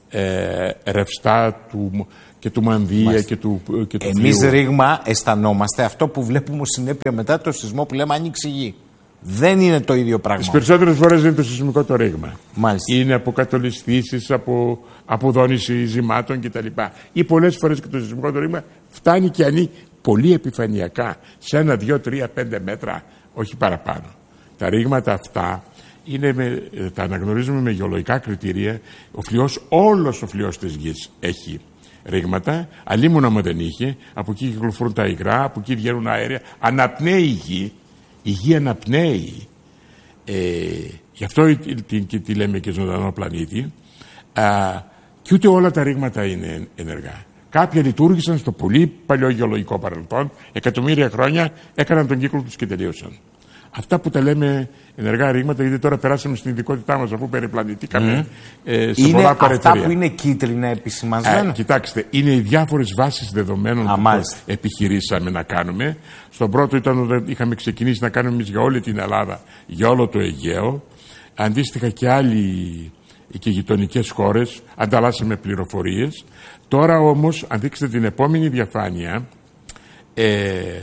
ε, ρευστά του, και του Μανδύα Μάλιστα. και του, και του Εμείς Φλοιού. ρήγμα αισθανόμαστε αυτό που βλέπουμε ως συνέπεια μετά το σεισμό που λέμε άνοιξη γη. Δεν είναι το ίδιο πράγμα. Τις περισσότερες φορές είναι το σεισμικό το ρήγμα. Μάλιστα. Είναι από κατολισθήσεις, από αποδόνηση ζυμάτων κτλ. Ή πολλές φορές και το σεισμικό το ρήγμα φτάνει και ανήκει πολύ επιφανειακά σε ένα, δύο, τρία, πέντε μέτρα, όχι παραπάνω. Τα ρήγματα αυτά είναι με, τα αναγνωρίζουμε με γεωλογικά κριτήρια. Ο φλοιός, όλος ο φλοιός της γης έχει ρήγματα, αλλήμον άμα δεν είχε, από εκεί κυκλοφορούν τα υγρά, από εκεί βγαίνουν αέρια, αναπνέει η γη, η γη αναπνέει. Ε, γι' αυτό τη, τη, τη λέμε και ζωντανό πλανήτη. Α, και ούτε όλα τα ρήγματα είναι ενεργά. Κάποια λειτουργήσαν στο πολύ παλιό γεωλογικό παρελθόν, εκατομμύρια χρόνια έκαναν τον κύκλο τους και τελείωσαν. Αυτά που τα λέμε ενεργά ρήγματα, γιατί τώρα περάσαμε στην ειδικότητά μας, αφού περιπλανητήκαμε mm. ε, σε είναι πολλά παρετηρία. Αυτά που είναι κίτρινα επισημασμένα. Ε, κοιτάξτε, είναι οι διάφορες βάσεις δεδομένων Α, που μάλιστα. επιχειρήσαμε να κάνουμε. Στον πρώτο ήταν όταν είχαμε ξεκινήσει να κάνουμε εμείς για όλη την Ελλάδα, για όλο το Αιγαίο. Αντίστοιχα και άλλοι και γειτονικές χώρες ανταλλάσσαμε πληροφορίες. Τώρα όμως, αν δείξετε την επόμενη διαφάνεια, ε, ε,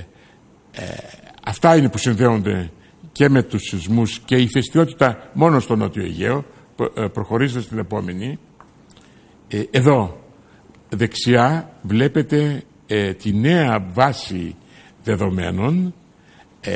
αυτά είναι που συνδέονται και με τους σεισμούς και η ηφαιστειότητα μόνο στο Νότιο Αιγαίο. Προχωρήστε στην επόμενη. Ε, εδώ, δεξιά, βλέπετε ε, τη νέα βάση δεδομένων ε,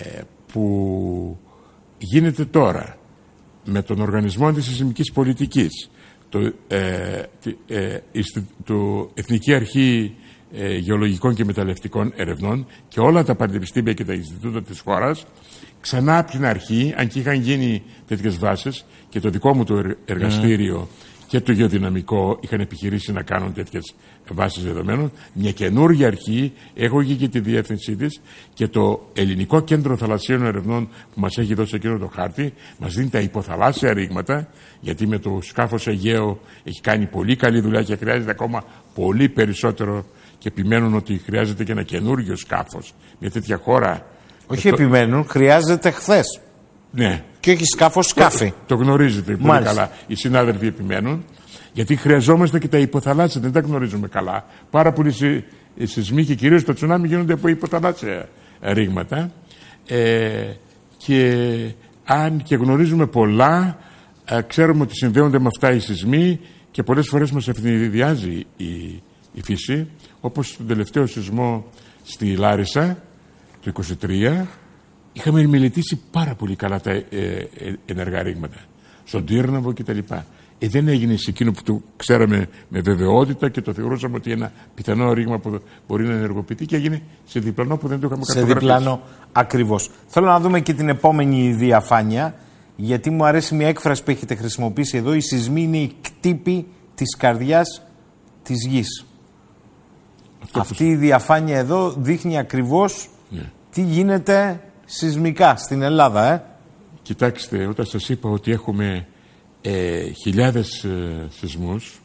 που γίνεται τώρα με τον Οργανισμό της Σεισμικής Πολιτικής, το, ε, ε, το Εθνική Αρχή ε, Γεωλογικών και Μεταλλευτικών Ερευνών και όλα τα πανεπιστήμια και τα Ινστιτούτα της χώρας, ξανά από την αρχή, αν και είχαν γίνει τέτοιες βάσεις και το δικό μου το εργαστήριο mm. και το γεωδυναμικό είχαν επιχειρήσει να κάνουν τέτοιες βάσεις δεδομένων, μια καινούργια αρχή, έχω εκεί και τη διεύθυνσή της, και το Ελληνικό Κέντρο Θαλασσίων Ερευνών που μας έχει δώσει εκείνο το χάρτη, μας δίνει τα υποθαλάσσια ρήγματα, γιατί με το σκάφος Αιγαίο έχει κάνει πολύ καλή δουλειά και χρειάζεται ακόμα πολύ περισσότερο, και επιμένουν ότι χρειάζεται και ένα καινούργιο σκάφος. Μια τέτοια χώρα. Όχι το... επιμένουν, χρειάζεται χθες. Ναι. Και όχι σκάφος, σκάφη. Το, το γνωρίζετε πολύ Μάλιστα. καλά. Οι συνάδελφοι επιμένουν. Γιατί χρειαζόμαστε και τα υποθαλάσσια, δεν τα γνωρίζουμε καλά. Πάρα πολλοί σεισμοί και κυρίως το τσουνάμι γίνονται από υποθαλάσσια ρήγματα. Ε, και αν και γνωρίζουμε πολλά, ε, ξέρουμε ότι συνδέονται με αυτά οι σεισμοί και πολλές φορές μας ευνηδιάζει η, η φύση. Όπως στον τελευταίο σεισμό στη Λάρισα, το είκοσι τρία, είχαμε μελετήσει πάρα πολύ καλά τα ε, ε, ενεργά ρήγματα. Στον Τύρναβο κτλ. Ε, δεν έγινε σε εκείνο που το ξέραμε με βεβαιότητα και το θεωρούσαμε ότι ένα πιθανό ρήγμα που μπορεί να ενεργοποιηθεί, και έγινε σε διπλανό που δεν το είχαμε καταγραφεί. Σε διπλανό, ακριβώς. Θέλω να δούμε και την επόμενη διαφάνεια, γιατί μου αρέσει μια έκφραση που έχετε χρησιμοποιήσει εδώ. Οι σεισμοί είναι η κτύπη της καρδιάς της γης. Αυτό Αυτή που... η διαφάνεια εδώ δείχνει ακριβώς ναι. τι γίνεται σεισμικά στην Ελλάδα. Ε? Κοιτάξτε, όταν σας είπα ότι έχουμε ε, χιλιάδες ε, σεισμούς,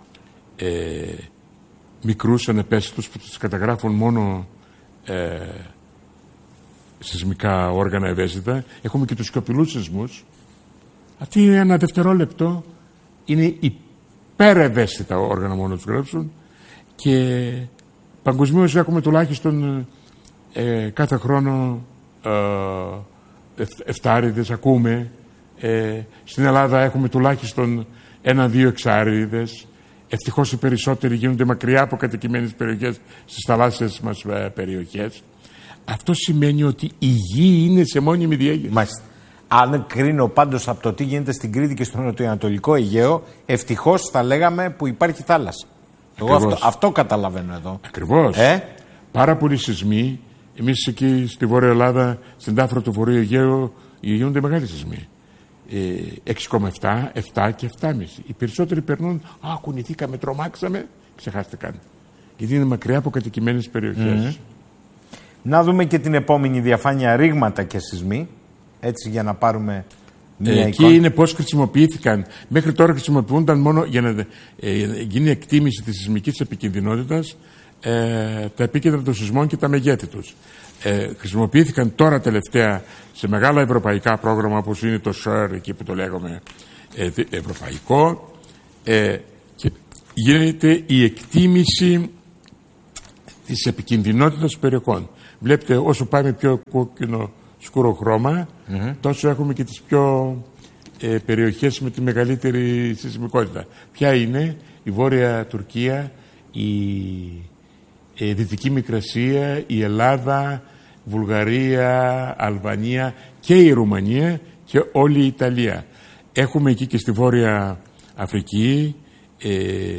ε, μικρούς ανεπαίσθητους που τους καταγράφουν μόνο ε, σεισμικά όργανα ευαίσθητα, έχουμε και τους σιωπηλούς σεισμούς. Αυτοί είναι ένα δευτερόλεπτο, είναι υπερευαίσθητα όργανα μόνο τους γράψουν, και παγκοσμίως έχουμε τουλάχιστον ε, κάθε χρόνο ε, εφτάριδες ακούμε. Ε, στην Ελλάδα έχουμε τουλάχιστον ένα-δύο εξάριδες. Ευτυχώς οι περισσότεροι γίνονται μακριά από κατοικημένες περιοχές, στις θαλάσσιες μας ε, περιοχές. Αυτό σημαίνει ότι η γη είναι σε μόνιμη διέγερση. Μάλιστα. Αν κρίνω πάντως από το τι γίνεται στην Κρήτη και στο νοτιοανατολικό Αιγαίο, ευτυχώς θα λέγαμε που υπάρχει θάλασσα. Εγώ αυτό, αυτό καταλαβαίνω εδώ. Ακριβώς. Ε? Πάρα πολλοί σεισμοί. Εμείς εκεί στη Βόρεια Ελλάδα, στην Τάφρο του Βορείου Αιγαίου, γίνονται μεγάλοι σεισμοί. Ε, έξι κόμμα επτά, επτά και επτά κόμμα πέντε. Οι περισσότεροι περνούν, α, κουνηθήκαμε, τρομάξαμε, ξεχάστηκαν. Γιατί είναι μακριά από κατοικημένες περιοχές. Mm-hmm. Να δούμε και την επόμενη διαφάνεια, ρήγματα και σεισμοί. Έτσι, για να πάρουμε μια ε, εκεί είναι πώς χρησιμοποιήθηκαν. Μέχρι τώρα χρησιμοποιούνταν μόνο για να ε, γίνει εκτίμηση της σεισμικής επικινδυνότητας ε, τα επίκεντρα των σεισμών και τα μεγέθη τους. Ε, χρησιμοποιήθηκαν τώρα τελευταία σε μεγάλα ευρωπαϊκά πρόγραμμα όπως είναι το ΣΕΡ, εκεί που το λέγαμε ε, ευρωπαϊκό, ε, και γίνεται η εκτίμηση της επικινδυνότητας των περιοχών. Βλέπετε, όσο πάμε πιο κόκκινο σκούρο χρώμα, mm-hmm. τόσο έχουμε και τις πιο ε, περιοχές με τη μεγαλύτερη σεισμικότητα. Ποια είναι? Η Βόρεια Τουρκία, η ε, Δυτική Μικρασία, η Ελλάδα, Βουλγαρία, Αλβανία και η Ρουμανία και όλη η Ιταλία. Έχουμε εκεί και στη Βόρεια Αφρική ε,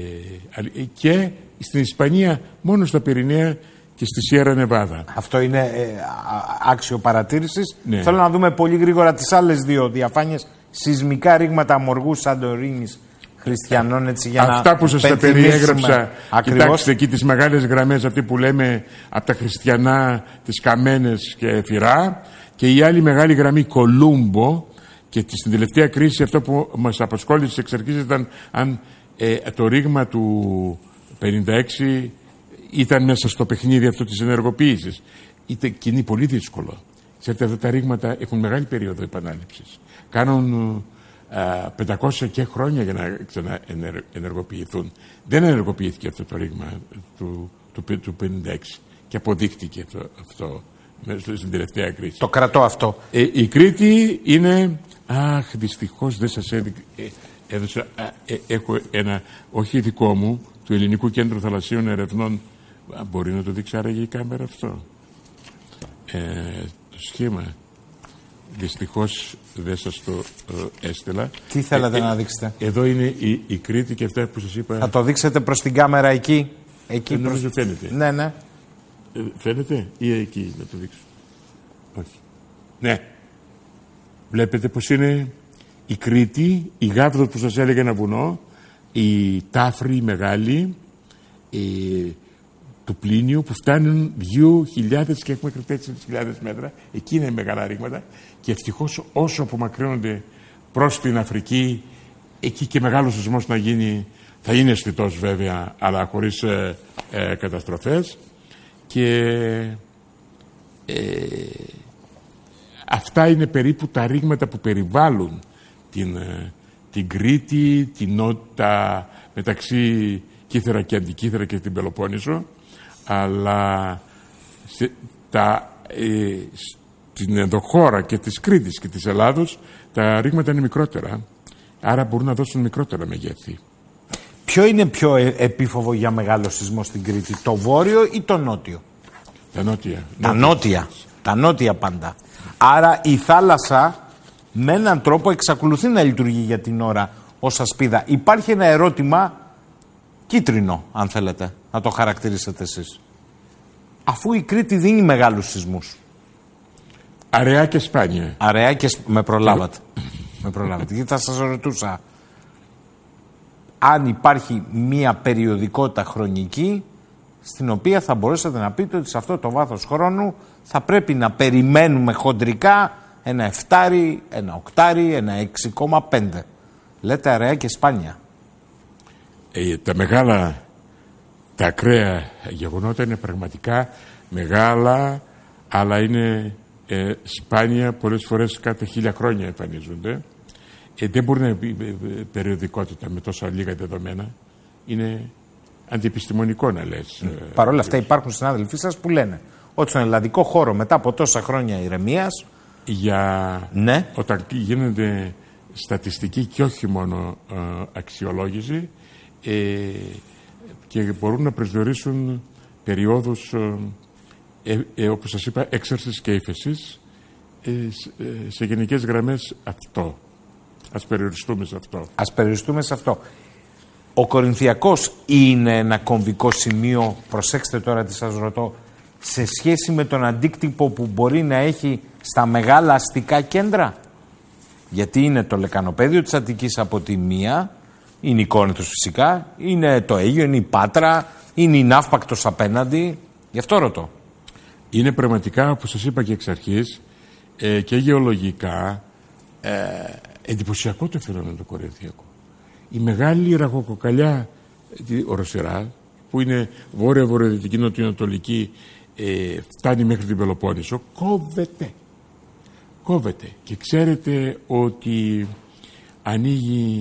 και στην Ισπανία μόνο στα Πυρηναία και στη Σιέρα Νεβάδα. Αυτό είναι ε, άξιο παρατήρησης. Ναι. Θέλω να δούμε πολύ γρήγορα τις άλλες δύο διαφάνειες. Σεισμικά ρήγματα Μοργού, Σαντορίνης, Χριστιανών, έτσι, για αυτά να που σας τα περιέγραψα. Κοιτάξτε εκεί τις μεγάλες γραμμές, αυτή που λέμε από τα Χριστιανά, τις Καμένες και Φυρά, και η άλλη μεγάλη γραμμή Κολούμπο. Και στην τελευταία κρίση αυτό που μας απασχόλησε εξ αρχής ήταν αν ε, το ρήγμα του πενήντα έξι ήταν μέσα στο παιχνίδι αυτό της ενεργοποίησης. Ήταν και είναι πολύ δύσκολο. Ξέρετε, αυτά τα ρήγματα έχουν μεγάλη περίοδο επανάληψης. Κάνουν α, πεντακόσια και χρόνια για να ξαναενεργοποιηθούν. Δεν ενεργοποιήθηκε αυτό το ρήγμα του, του, του πενήντα έξι και αποδείχτηκε το, αυτό στην τελευταία κρίση. Το κρατώ αυτό. Ε, η Κρήτη είναι... Αχ, δυστυχώς δεν σας έδειξα. Ε, έδωσα, ε, έχω ένα, όχι δικό μου, του Ελληνικού Κέντρου Θαλασσίων Ερευνών. Α, μπορεί να το δείξει άραγε η κάμερα αυτό. Ε, το σχήμα. Δυστυχώς δεν σας το ε, έστελα. Τι θέλατε ε, να δείξετε? Εδώ είναι η, η Κρήτη και αυτά που σας είπα. Θα το δείξετε προς την κάμερα εκεί. Εκεί ε, νομίζω προς... φαίνεται. Ναι, ναι. Ε, φαίνεται ή εκεί να το δείξω? Όχι. Ναι. Βλέπετε πως είναι η Κρήτη, η Γάβδο που σας έλεγα ένα βουνό, η Τάφρη η μεγάλη, η, του Πλίνιου που φτάνουν δύο χιλιάδες και έχουμε τέσσερις χιλιάδες μέτρα. Εκεί είναι μεγάλα ρήγματα και ευτυχώς όσο απομακρύνονται προς την Αφρική, εκεί και μεγάλος σεισμός να γίνει, θα είναι αισθητός βέβαια, αλλά χωρίς ε, ε, καταστροφές. Και ε, αυτά είναι περίπου τα ρήγματα που περιβάλλουν την, την Κρήτη, την νότητα μεταξύ Κύθερα και Αντικύθερα και την Πελοπόννησο, αλλά σε, τα, ε, στην ενδοχώρα και της Κρήτης και της Ελλάδος τα ρήγματα είναι μικρότερα, άρα μπορούν να δώσουν μικρότερα μεγέθη. Ποιο είναι πιο επίφοβο για μεγάλο σεισμό στην Κρήτη, το βόρειο ή το νότιο? Τα νότια. Τα νότια. Τα νότια πάντα. Άρα η θάλασσα με έναν τρόπο εξακολουθεί να λειτουργεί για την ώρα ως ασπίδα. Υπάρχει ένα ερώτημα κίτρινο, αν θέλετε να το χαρακτηρίσετε εσείς. Αφού η Κρήτη δίνει μεγάλους σεισμούς. Αραιά και σπάνια. Αραιά και σπ... με προλάβατε. με προλάβατε. Γιατί θα σας ρωτούσα αν υπάρχει μία περιοδικότητα χρονική στην οποία θα μπορέσατε να πείτε ότι σε αυτό το βάθος χρόνου θα πρέπει να περιμένουμε χοντρικά ένα εφτάρι, ένα οκτάρι, ένα έξι κόμμα πέντε. Λέτε αραιά και σπάνια. Ε, τα μεγάλα, τα ακραία γεγονότα είναι πραγματικά μεγάλα, αλλά είναι ε, σπάνια, πολλές φορές κάθε χίλια χρόνια εμφανίζονται. Ε, δεν μπορεί να είναι περιοδικότητα με τόσα λίγα δεδομένα. Είναι αντιεπιστημονικό να λες. Mm. Παρ' όλα αυτά υπάρχουν συνάδελφοί σας που λένε ότι στον ελλαδικό χώρο μετά από τόσα χρόνια ηρεμίας, για ναι, όταν γίνεται στατιστική και όχι μόνο ε, αξιολόγηση, ε, και μπορούν να προσδιορίσουν περιόδους ε, ε, όπως σας είπα έξαρσης και ύφεσης, ε, σε γενικές γραμμές αυτό. Ας περιοριστούμε σε αυτό. Ας περιοριστούμε σε αυτό. Ο Κορινθιακός είναι ένα κομβικό σημείο, προσέξτε τώρα τι σας ρωτώ, σε σχέση με τον αντίκτυπο που μπορεί να έχει στα μεγάλα αστικά κέντρα. Γιατί είναι το λεκανοπέδιο της Αττικής από τη μία, είναι η Κόρινθος φυσικά, είναι το Αίγιο, είναι η Πάτρα, είναι η Ναύπακτος απέναντι. Γι' αυτό ρωτώ. Είναι πραγματικά, όπως σας είπα και εξ αρχής, ε, και γεωλογικά ε, εντυπωσιακό το φαινόμενο του Κορινθιακού. Η μεγάλη ραχοκοκαλιά οροσειρά, που είναι βόρεια-βορειοδυτική, νοτιοανατολική, ε, φτάνει μέχρι την Πελοπόννησο, κόβεται. Κόβεται. Και ξέρετε ότι ανοίγει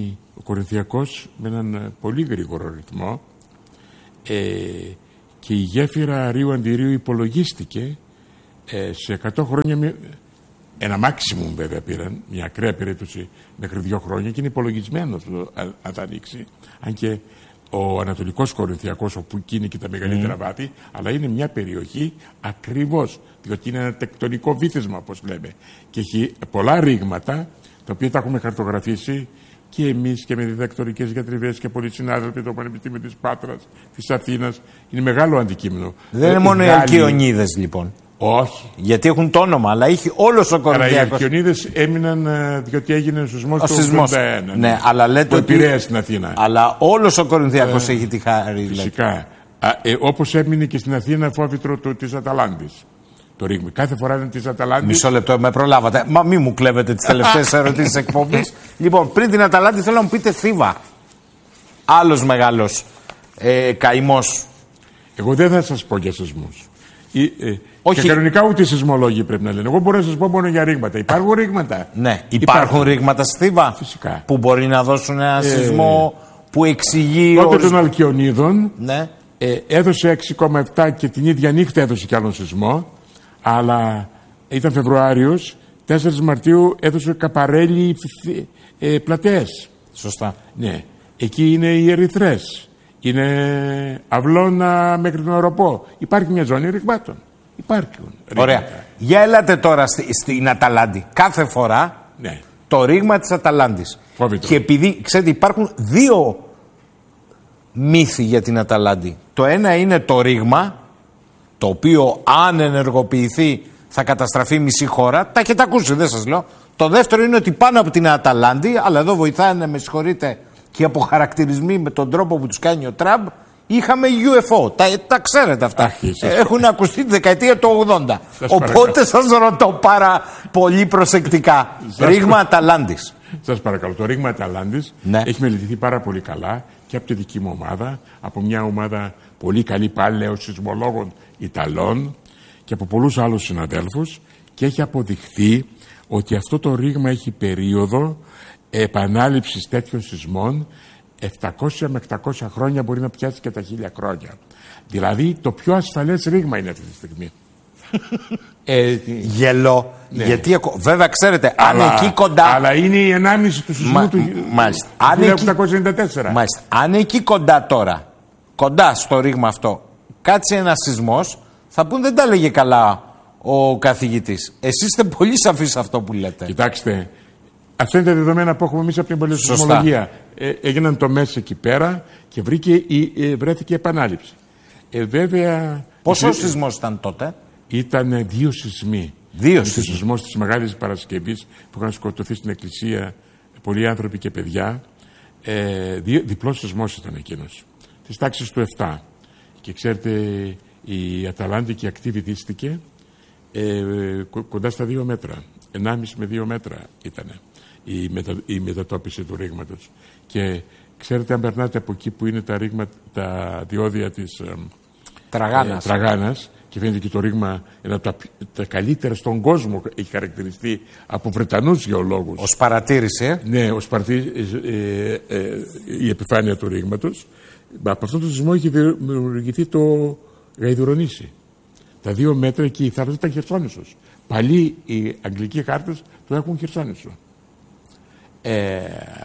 ο Κορινθιακός με έναν πολύ γρήγορο ρυθμό ε, και η γέφυρα Ρίου Αντιρίου υπολογίστηκε ε, σε εκατό χρόνια, ένα maximum βέβαια πήραν, μια ακραία περίπτωση μέχρι δύο χρόνια και είναι υπολογισμένο αυτό αν θα ανοίξει, αν και ο Ανατολικός Κορινθιακός, όπου εκεί είναι και τα μεγαλύτερα mm. βάθη, αλλά είναι μια περιοχή ακριβώς, διότι είναι ένα τεκτονικό βύθισμα, όπως λέμε, και έχει πολλά ρήγματα, τα οποία τα έχουμε χαρτογραφήσει και εμείς και με διδακτορικές γιατριβές και πολλοί συνάδελφοι το Πανεπιστήμιο της Πάτρας, της Αθήνας. Είναι μεγάλο αντικείμενο. Δεν είναι μόνο οι Αλκιονίδες λοιπόν. Όχι. Γιατί έχουν το όνομα, αλλά έχει όλος ο Κορινθιακός. Αλλά οι Αλκιονίδες έμειναν διότι έγινε ο σεισμός του ογδόντα ένα. Ναι, αλλά λέτε που επηρέασε στην Αθήνα. Αλλά όλος ο Κορινθιακός ε, έχει τη χάρη. Φυσικά. Ε, όπως έμεινε και στην Αθήνα φόβητρο του, της Αταλάντης. Το ρήγμα. Κάθε φορά είναι της Αταλάντης. Μισό λεπτό, με προλάβατε. Μα μη μου κλέβετε τις τελευταίες ερωτήσεις εκπομπής. Λοιπόν, πριν την Αταλάντη θέλω να μου πείτε Θήβα. Άλλος μεγάλος ε, καημός. Εγώ δεν θα σας πω για σεισμούς. Ή, ε, όχι. Και κανονικά ούτε οι σεισμολόγοι πρέπει να λένε. Εγώ μπορώ να σας πω μόνο για ρήγματα. Υπάρχουν ρήγματα. Ναι, υπάρχουν, υπάρχουν ρήγματα στη Θήβα. Φυσικά. Που μπορεί να δώσουν ένα ε, σεισμό που εξηγεί. Τότε των Αλκιονίδων ναι. ε, έδωσε έξι κόμμα επτά και την ίδια νύχτα έδωσε κι άλλον σεισμό. Αλλά ήταν Φεβρουάριος, τέσσερις Μαρτίου έδωσε Καπαρέλη ε, πλατείες. Σωστά. Ναι. Εκεί είναι οι Ερυθρές. Είναι Αυλώνα μέχρι τον Οροπό. Υπάρχει μια ζώνη ρηγμάτων. Υπάρχουν. Ωραία. Ρήγματα. Για ελάτε τώρα στη, στην Αταλάντη. Κάθε φορά ναι. το ρήγμα της Αταλάντης. Φοβητό. Και επειδή, ξέρετε, υπάρχουν δύο μύθοι για την Αταλάντη. Το ένα είναι το ρήγμα, το οποίο αν ενεργοποιηθεί θα καταστραφεί μισή χώρα. Τα έχετε ακούσει, δεν σας λέω. Το δεύτερο είναι ότι πάνω από την Αταλάντη, αλλά εδώ βοηθάνε, με συγχωρείτε, και από χαρακτηρισμοί με τον τρόπο που τους κάνει ο Τραμπ, είχαμε γιου εφ ο. Τα, τα ξέρετε αυτά. Αχ, έχουν ακουστεί τη δεκαετία του ογδόντα. Σας Οπότε παρακαλώ. Σας ρωτώ πάρα πολύ προσεκτικά. Ρήγμα Αταλάντης. Σας παρακαλώ. Το ρήγμα Αταλάντης ναι. έχει μελετηθεί πάρα πολύ καλά και από τη δική μου ομάδα, από μια ομάδα πολύ καλή πάλι σεισμολόγων Ιταλών και από πολλούς άλλους συναδέλφους, και έχει αποδειχθεί ότι αυτό το ρήγμα έχει περίοδο επανάληψης τέτοιων σεισμών επτακόσια με οκτακόσια χρόνια, μπορεί να πιάσει και τα χίλια χρόνια. Δηλαδή το πιο ασφαλές ρήγμα είναι αυτή τη στιγμή. ε, Γελό. Ναι. Γιατί, βέβαια ξέρετε, αλλά, αν εκεί κοντά. Αλλά είναι η ενάμιση του σεισμού Μα, του μάλιστα. χίλια οκτακόσια ενενήντα τέσσερα. Μάλιστα. Αν εκεί κοντά τώρα, κοντά στο ρήγμα αυτό, κάτσει ένα σεισμός, θα πούν δεν τα λέγε καλά ο καθηγητής. Εσείς είστε πολύ σαφείς σε αυτό που λέτε. Κοιτάξτε, αυτά είναι τα δεδομένα που έχουμε εμείς από την πολυσεισμολογία. Ε, έγιναν τομές εκεί πέρα και βρήκε, ε, βρέθηκε επανάληψη. Ε, βέβαια. Πόσο ε, σεισμός ήταν τότε? Ήταν δύο σεισμοί. Δύο σεισμοί. Ο σεισμός της Μεγάλης Παρασκευής που είχαν σκοτωθεί στην εκκλησία πολλοί άνθρωποι και παιδιά. Ε, δι, διπλός σεισμός ήταν εκείνος. Της τάξης του επτά. Και ξέρετε, η Αταλάντικη ακτή βυθίστηκε ε, κοντά στα δύο μέτρα. ενάμιση με δύο μέτρα ήταν η, μετα, η μετατόπιση του ρήγματος. Και ξέρετε, αν περνάτε από εκεί που είναι τα, ρήγμα, τα διόδια της ε, Τραγάνας. Ε, Τραγάνας, και φαίνεται και το ρήγμα ένα από τα, τα καλύτερα στον κόσμο, έχει χαρακτηριστεί από Βρετανούς γεωλόγους. Ως παρατήρηση. Ε? Ναι, ως παρατήρηση ε, ε, ε, η επιφάνεια του ρήγματος. Από αυτό το σεισμό έχει δημιουργηθεί το Γαϊδουρονήσι. Τα δύο μέτρα εκεί η θάλασσα ήταν Χερσόνησος. Παλιοί οι αγγλικοί χάρτες το έχουν Χερσόνησο. Ε,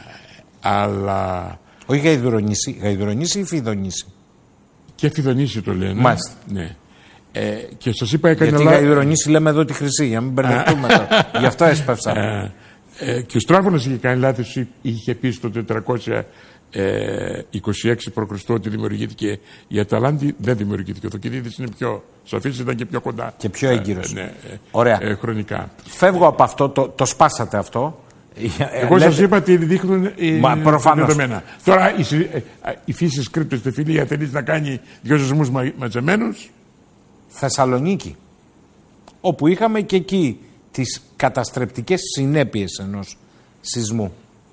αλλά... Όχι Γαϊδουρονήσι, Γαϊδουρονήσι ή Φιδονήσι? Και Φιδονήσι το λένε. Μάλιστα. Ναι. Ε, και σας είπα έκανε... Γιατί Γαϊδουρονήσι λέμε εδώ τη χρυσή, για να μην μπερδευτούμε τώρα. Γι' αυτό έσπευσα. Ε, ε, και ο Στράφωνας είχε κάνει λάθος, είχε πει στο τετρακόσια είκοσι έξι προ Χριστού ότι δημιουργήθηκε η Αταλάντη. Δεν δημιουργήθηκε. Ο Θοκιδίδης είναι πιο σοφής, ήταν και πιο κοντά. Και πιο έγκυρος. Ε, ναι, Ωραία. Ε, χρονικά. Φεύγω από αυτό, το, το σπάσατε αυτό. Εγώ Λέτε... σας είπα ότι δείχνουν Μα, τα δεδομένα. Τώρα η, η φύση σκρίπτεται φιλία, θέλεις να κάνει δυο σεισμούς μα, μαζεμένους. Θεσσαλονίκη, όπου είχαμε και εκεί τις καταστρεπτικές συνέπειες ενός σεισμού.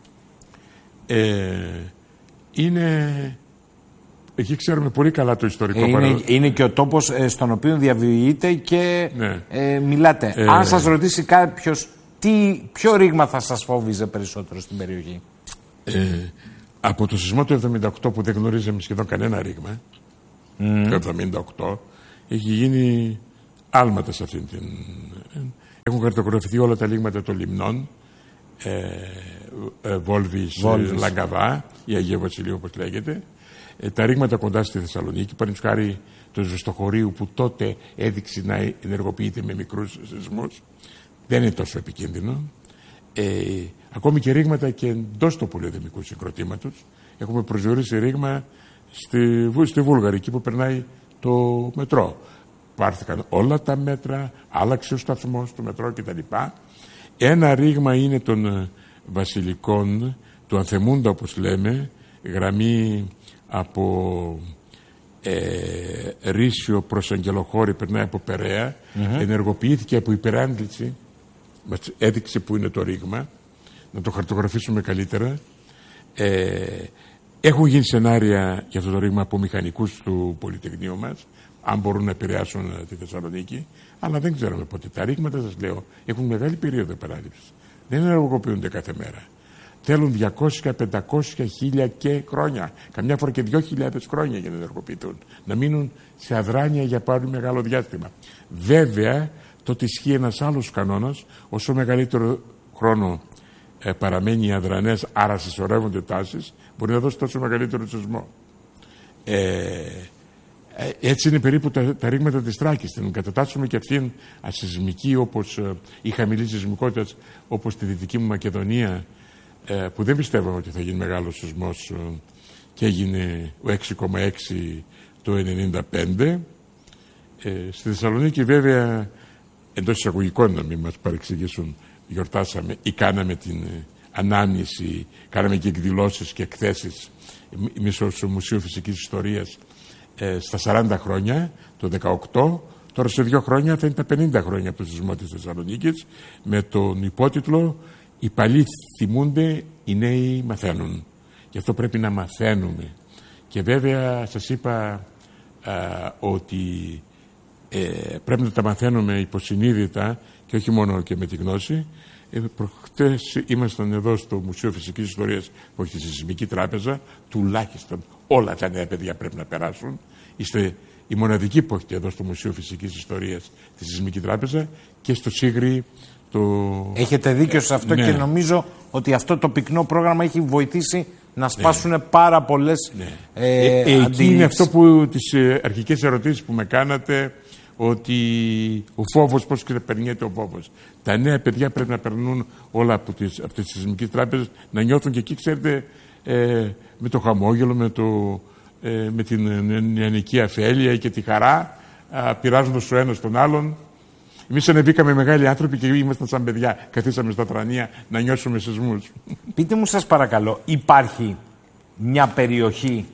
Ε, είναι... Εκεί ξέρουμε πολύ καλά το ιστορικό ε, είναι, παράδοση. Είναι και ο τόπος ε, στον οποίο διαβιείτε και ναι. ε, μιλάτε. Ε, Αν σας ρωτήσει κάποιος τι, ποιο ρήγμα θα σας φόβιζε περισσότερο στην περιοχή? Ε, από το σεισμό του εβδομήντα οκτώ που δεν γνωρίζαμε σχεδόν κανένα ρήγμα, mm. το εβδομήντα οκτώ, έχει γίνει άλματα σε αυτήν την... Έχουν χαρτογραφηθεί όλα τα λίμματα των λιμνών, ε, ε, Βόλβης, Βόλβης, Λαγκαδά, η Αγία Βασιλείου όπως λέγεται, ε, τα ρήγματα κοντά στη Θεσσαλονίκη, παραδείγματος χάρη το Ζεστοχωρίου που τότε έδειξε να ενεργοποιείται με μικρούς σεισμούς, δεν είναι τόσο επικίνδυνο. Ε, ακόμη και ρήγματα και εντός του πολυδημικού συγκροτήματος. Έχουμε προσδιορίσει ρήγμα στη, στη Βούλγαρη, εκεί που περνάει το μετρό. Πάρθηκαν όλα τα μέτρα, άλλαξε ο σταθμός του μετρό κτλ. Ένα ρήγμα είναι των Βασιλικών, του Ανθεμούντα όπως λέμε, γραμμή από ε, Ρήσιο προς Αγγελοχώρη, περνάει από Περαία, mm-hmm. ενεργοποιήθηκε από υπεράντληση, μας έδειξε που είναι το ρήγμα, να το χαρτογραφήσουμε καλύτερα. Ε, έχουν γίνει σενάρια για αυτό το ρήγμα από μηχανικούς του Πολυτεχνείου μας, αν μπορούν να επηρεάσουν τη Θεσσαλονίκη, αλλά δεν ξέρουμε πότε. Τα ρήγματα, σας λέω, έχουν μεγάλη περίοδο παράληψης. Δεν ενεργοποιούνται κάθε μέρα. Θέλουν διακόσια, πεντακόσια, χίλια και χρόνια. Καμιά φορά και δύο χιλιάδες χρόνια για να ενεργοποιηθούν. Να μείνουν σε αδράνεια για πάρει μεγάλο διάστημα. Βέβαια, τότε ισχύει ένας άλλος κανόνας. Όσο μεγαλύτερο χρόνο ε, παραμένει οι αδρανές, άρα συσσωρεύονται τάσεις, μπορεί να δώσει τόσο μεγαλύτερο σεισμό. Ε, Έτσι είναι περίπου τα, τα ρήγματα της Θράκης. Την κατατάσσουμε και αυτήν ασυσμική, όπως ε, η χαμηλή σεισμικότητα, όπως τη Δυτική μου Μακεδονία, ε, που δεν πιστεύαμε ότι θα γίνει μεγάλος σεισμός ε, και έγινε ο έξι κόμμα έξι το ενενήντα πέντε. Ε, στη Θεσσαλονίκη βέβαια, εντός εισαγωγικών να μην μας παρεξηγήσουν, γιορτάσαμε ή κάναμε την ε, ανάμνηση, κάναμε και εκδηλώσεις και εκθέσεις εμείς ως Μουσείο Φυσικής Ιστορίας Ε, στα σαράντα χρόνια, το δεκαοκτώ, τώρα σε δύο χρόνια θα είναι τα πενήντα χρόνια από το σεισμό της Θεσσαλονίκης, με τον υπότιτλο «Οι παλιοί θυμούνται, οι νέοι μαθαίνουν». Γι' αυτό πρέπει να μαθαίνουμε. Και βέβαια σας είπα α, ότι ε, πρέπει να τα μαθαίνουμε υποσυνείδητα και όχι μόνο και με τη γνώση. Ε, προχτές ήμασταν εδώ στο Μουσείο Φυσικής Ιστορίας που έχει τη Σεισμική Τράπεζα, τουλάχιστον όλα τα νέα παιδιά πρέπει να περάσουν. Είστε η μοναδική που έχετε εδώ στο Μουσείο Φυσικής Ιστορίας τη Σεισμική Τράπεζα και στο Σίγρη. Το... Έχετε δίκιο σε αυτό, ναι. Και νομίζω ότι αυτό το πυκνό πρόγραμμα έχει βοηθήσει να σπάσουν ναι. πάρα πολλές ναι. ε, ε, ε, εκεί είναι αυτό που τις ε, αρχικές ερωτήσεις που με κάνατε, ότι ο φόβος, πώς ξεπερνιέται ο φόβος. Τα νέα παιδιά πρέπει να περνούν όλα από τις, από τις σεισμικές τράπεζες, να νιώθουν και εκεί, ξέρετε, ε, με το χαμόγελο, με, το, ε, με την νεανική αφέλεια και τη χαρά, πειράζοντας ο ένας τον άλλον. Εμείς ανεβήκαμε μεγάλοι άνθρωποι και ήμασταν σαν παιδιά. Καθίσαμε στα τρανία να νιώσουμε σεισμούς. Πείτε μου, σας παρακαλώ, υπάρχει μια περιοχή,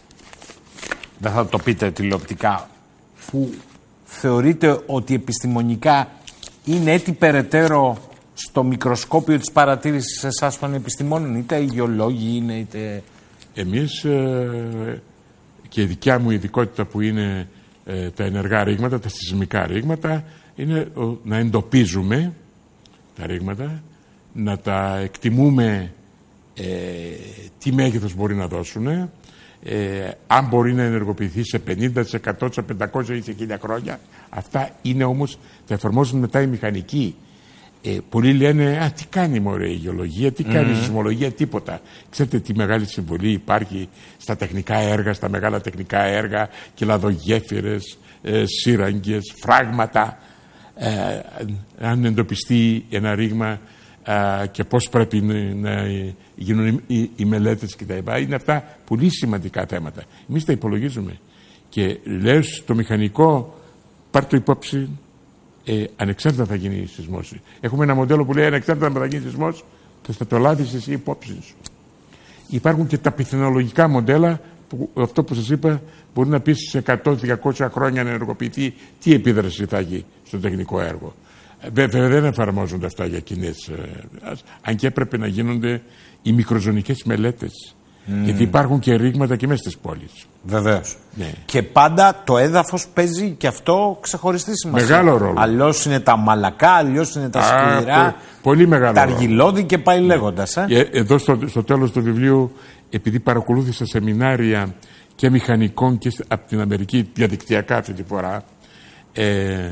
δεν θα το πείτε τηλεοπτικά, που θεωρείτε ότι επιστημονικά είναι έτσι περαιτέρω στο μικροσκόπιο της παρατήρησης εσάς των επιστημόνων, είτε οι γεωλόγοι είναι είτε... Εμείς ε, και η δικιά μου ειδικότητα που είναι ε, τα ενεργά ρήγματα, τα σεισμικά ρήγματα, είναι ο, να εντοπίζουμε τα ρήγματα, να τα εκτιμούμε ε, τι μέγεθος μπορεί να δώσουν, ε, αν μπορεί να ενεργοποιηθεί σε πενήντα, σε εκατό, σε πεντακόσια ή σε χίλια χρόνια. Αυτά είναι όμως, τα εφαρμόζουν μετά οι μηχανικοί. Ε, πολλοί λένε, α, τι κάνει μωρέ η γεωλογία, τι κάνει mm-hmm. η σεισμολογία, τίποτα. Ξέρετε τι μεγάλη συμβολή υπάρχει στα τεχνικά έργα, στα μεγάλα τεχνικά έργα, κελαδογέφυρες, ε, σύραγγες, φράγματα. Ε, αν εντοπιστεί ένα ρήγμα ε, και πώς πρέπει να γίνουν οι, οι μελέτες κτλ. Είναι αυτά πολύ σημαντικά θέματα. Εμείς τα υπολογίζουμε. Και λέω στο μηχανικό, πάρ' το υπόψη, ε, ανεξάρτητα θα γίνει σεισμός. Έχουμε ένα μοντέλο που λέει ανεξάρτητα θα γίνει σεισμός και θα το λάβεις εσύ υπόψη σου. Υπάρχουν και τα πιθανολογικά μοντέλα που αυτό που σας είπα μπορεί να πεις σε εκατό με διακόσια χρόνια να ενεργοποιηθεί τι επίδραση θα έχει στο τεχνικό έργο. Βέβαια δεν εφαρμόζονται αυτά για κοινές, ε, αν και έπρεπε να γίνονται οι μικροζωνικές μελέτες. Mm. Γιατί υπάρχουν και ρήγματα και μέσα στις πόλεις. Βεβαίως. Ναι. Και πάντα το έδαφος παίζει και αυτό ξεχωριστή σημασία. Μεγάλο ρόλο. Αλλιώς είναι τα μαλακά, αλλιώς είναι τα σκληρά. Α, πολύ μεγάλο τα ρόλο. αργυλώδη και πάει ναι. λέγοντας. Ε. Ε, εδώ στο, στο τέλος του βιβλίου, επειδή παρακολούθησα σεμινάρια και μηχανικών και από την Αμερική διαδικτυακά αυτή τη φορά, ε,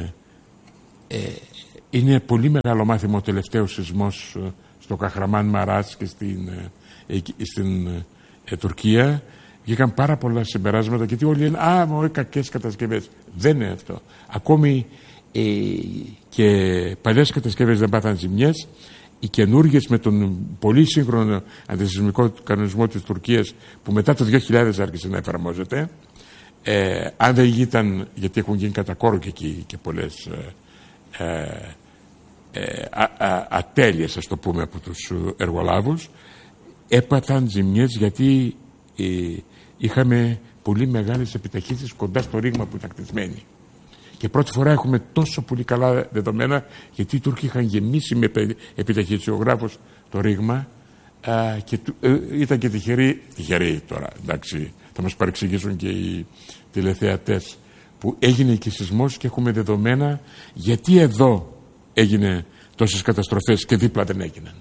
ε, είναι πολύ μεγάλο μάθημα ο τελευταίος σεισμός στο Καχραμάν Μαράς και στην, ε, στην ε, Τουρκία. Βγήκαν πάρα πολλά συμπεράσματα γιατί όλοι λένε «Α, μωρέ, κακές κατασκευές». Δεν είναι αυτό. Ακόμη ε, και παλιές κατασκευές δεν πάθαν ζημιές. Οι καινούργιες με τον πολύ σύγχρονο αντισυσμικό κανονισμό της Τουρκίας που μετά το δύο χιλιάδες άρχισε να εφαρμόζεται, ε, αν δεν ήταν, γιατί έχουν γίνει κατά κόρο και εκεί και πολλές ε, ε, α, α, ατέλειες, ας το πούμε, από τους εργολάβους, έπαθαν ζημιές γιατί ε, είχαμε πολύ μεγάλες επιταχύσεις κοντά στο ρήγμα που ήταν κτισμένοι. Και πρώτη φορά έχουμε τόσο πολύ καλά δεδομένα, γιατί οι Τούρκοι είχαν γεμίσει με επιταχυντικογράφους το ρήγμα α, και ε, ήταν και τυχεροί, τυχεροί τώρα, εντάξει, θα μας παρεξηγήσουν και οι τηλεθεατές, που έγινε και σεισμός και έχουμε δεδομένα γιατί εδώ έγινε τόσες καταστροφές και δίπλα δεν έγιναν.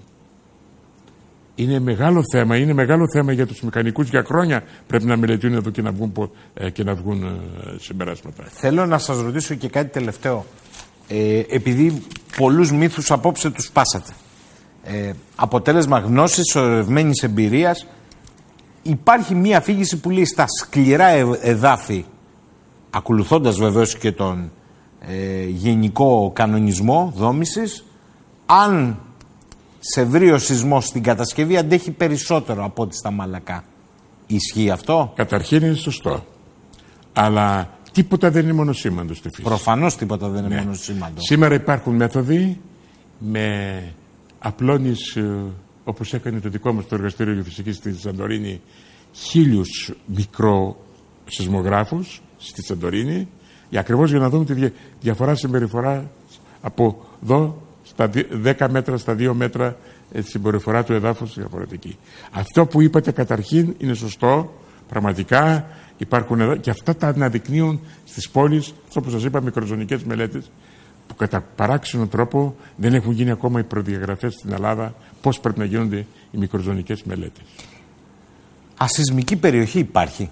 Είναι μεγάλο θέμα, είναι μεγάλο θέμα για τους μηχανικούς, για χρόνια πρέπει να μελετούν εδώ και να βγουν, και να βγουν συμπεράσματα. Θέλω να σας ρωτήσω και κάτι τελευταίο. Ε, επειδή πολλούς μύθους απόψε τους πάσατε. Ε, αποτέλεσμα γνώσης, σωρευμένης εμπειρίας, υπάρχει μία αφήγηση που λέει στα σκληρά εδάφη, ακολουθώντας βεβαίως και τον ε, γενικό κανονισμό δόμησης, αν σε βρει ο σεισμός στην κατασκευή αντέχει περισσότερο από ό,τι στα μαλακά. Ισχύει αυτό? Καταρχήν είναι σωστό. Αλλά τίποτα δεν είναι μονοσήμαντο στη φύση. Προφανώς τίποτα δεν είναι ναι. μονοσήμαντο. Σήμερα υπάρχουν μέθοδοι με απλώνεις, όπως έκανε το δικό μας το εργαστήριο γεωφυσικής στη Σαντορίνη, χίλιους μικροσεισμογράφους στη Σαντορίνη, για ακριβώς για να δούμε τη διαφορά συμπεριφορά από εδώ στα δέκα μέτρα, στα δύο μέτρα, τη συμπεριφορά του εδάφους διαφορετική. Αυτό που είπατε καταρχήν είναι σωστό, πραγματικά υπάρχουν εδώ και αυτά τα αναδεικνύουν στις πόλεις, όπως σας είπα, μικροζωνικές μελέτες που κατά παράξενο τρόπο δεν έχουν γίνει ακόμα οι προδιαγραφές στην Ελλάδα πώς πρέπει να γίνονται οι μικροζωνικές μελέτες. Ασεισμική περιοχή υπάρχει?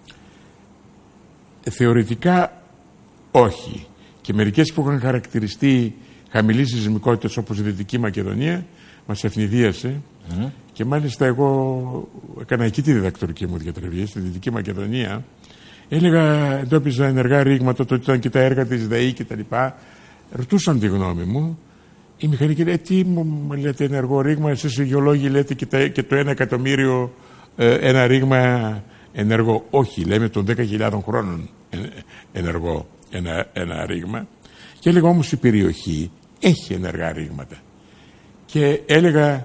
Θεωρητικά όχι. Και μερικές που είχαν χαρακτηριστεί χαμηλή σεισμικότητα όπως η Δυτική Μακεδονία μας ευνηδίασε mm. και μάλιστα εγώ έκανα εκεί τη διδακτορική μου διατροφή στη Δυτική Μακεδονία. Έλεγα, εντόπιζα ενεργά ρήγματα, τότε ήταν και τα έργα της ΔΕΗ και τα λοιπά. Ρωτούσαν τη γνώμη μου. Οι μηχανικοί λέει, τι μου λέτε ενεργό ρήγμα, εσείς οι γεωλόγοι λέτε και, τα, και το ένα εκατομμύριο ε, ένα ρήγμα ενεργό. Όχι, λέμε των δέκα χιλιάδων χρόνων ενεργό ένα, ένα ρήγμα. Και έλεγα όμως η περιοχή έχει ενεργά ρήγματα. Και έλεγα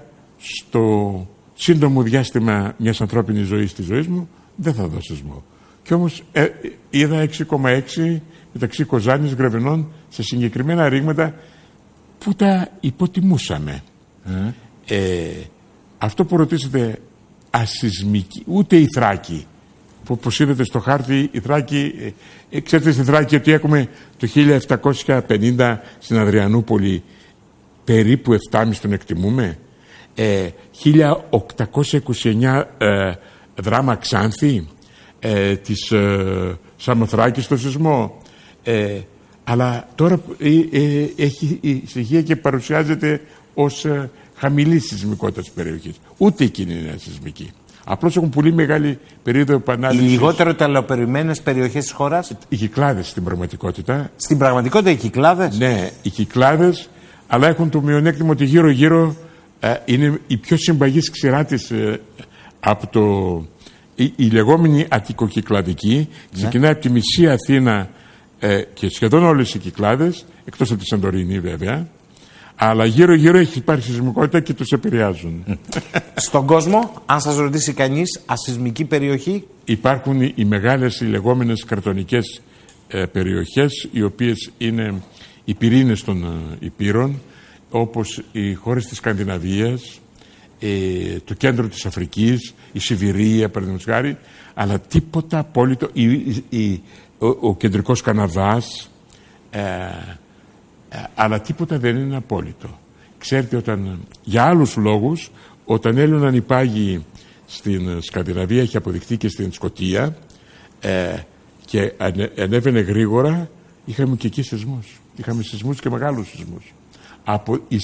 στο σύντομο διάστημα μιας ανθρώπινης ζωής της ζωής μου δεν θα δω σεισμό. Και όμως ε, είδα έξι κόμμα έξι μεταξύ Κοζάνης, Γρεβενών σε συγκεκριμένα ρήγματα που τα υποτιμούσαμε. Mm. Ε, αυτό που ρωτήσετε ασεισμική, ούτε η Θράκη, που όπως είδατε στο χάρτη η Θράκη, ε, ξέρετε στη Θράκη ότι έχουμε το χίλια επτακόσια πενήντα στην Αδριανούπολη περίπου επτάμισι τον εκτιμούμε, ε, χίλια οκτακόσια είκοσι εννιά ε, δράμα Ξάνθη, ε, της ε, Σαμοθράκης στο σεισμό, ε, αλλά τώρα ε, ε, έχει η στοιχεία και παρουσιάζεται ως ε, χαμηλή σεισμικότητα της περιοχής. Ούτε εκείνη είναι σεισμική. Απλώς έχουν πολύ μεγάλη περίοδο επανάληψης. Οι λιγότερο τελειοποιημένες περιοχές της χώρας. Οι Κυκλάδες στην πραγματικότητα. Στην πραγματικότητα οι Κυκλάδες. Ναι, οι Κυκλάδες, αλλά έχουν το μειονέκτημα ότι γύρω-γύρω ε, είναι η πιο συμπαγής ξηρά της ε, από το... Η, η λεγόμενη Αττικοκυκλαδική, ναι. Ξεκινάει από τη μισή Αθήνα ε, και σχεδόν όλες οι Κυκλάδες, εκτός από τη Σαντορίνη βέβαια, αλλά γύρω-γύρω έχει υπάρχει σεισμικότητα και τους επηρεάζουν. Στον κόσμο, αν σας ρωτήσει κανείς, ασεισμική περιοχή. Υπάρχουν οι, οι μεγάλες, οι λεγόμενες καρτονικές ε, περιοχές, οι οποίες είναι οι πυρήνες των ε, υπήρων, όπως οι χώρες της Σκανδιναβίας, ε, το κέντρο της Αφρικής, η Σιβηρία, παραδείγματος χάρη, αλλά τίποτα απόλυτο, η, η, ο, ο κεντρικός Καναδάς, ε, ε, αλλά τίποτα δεν είναι απόλυτο. Ξέρετε, όταν, για άλλους λόγους, όταν έλειωναν οι πάγοι στην Σκανδιναβία, έχει αποδειχθεί και στην Σκωτία, ε, και ανε, ανέβαινε γρήγορα, είχαμε και εκεί σεισμούς. Είχαμε σεισμούς και μεγάλους σεισμούς. Από, η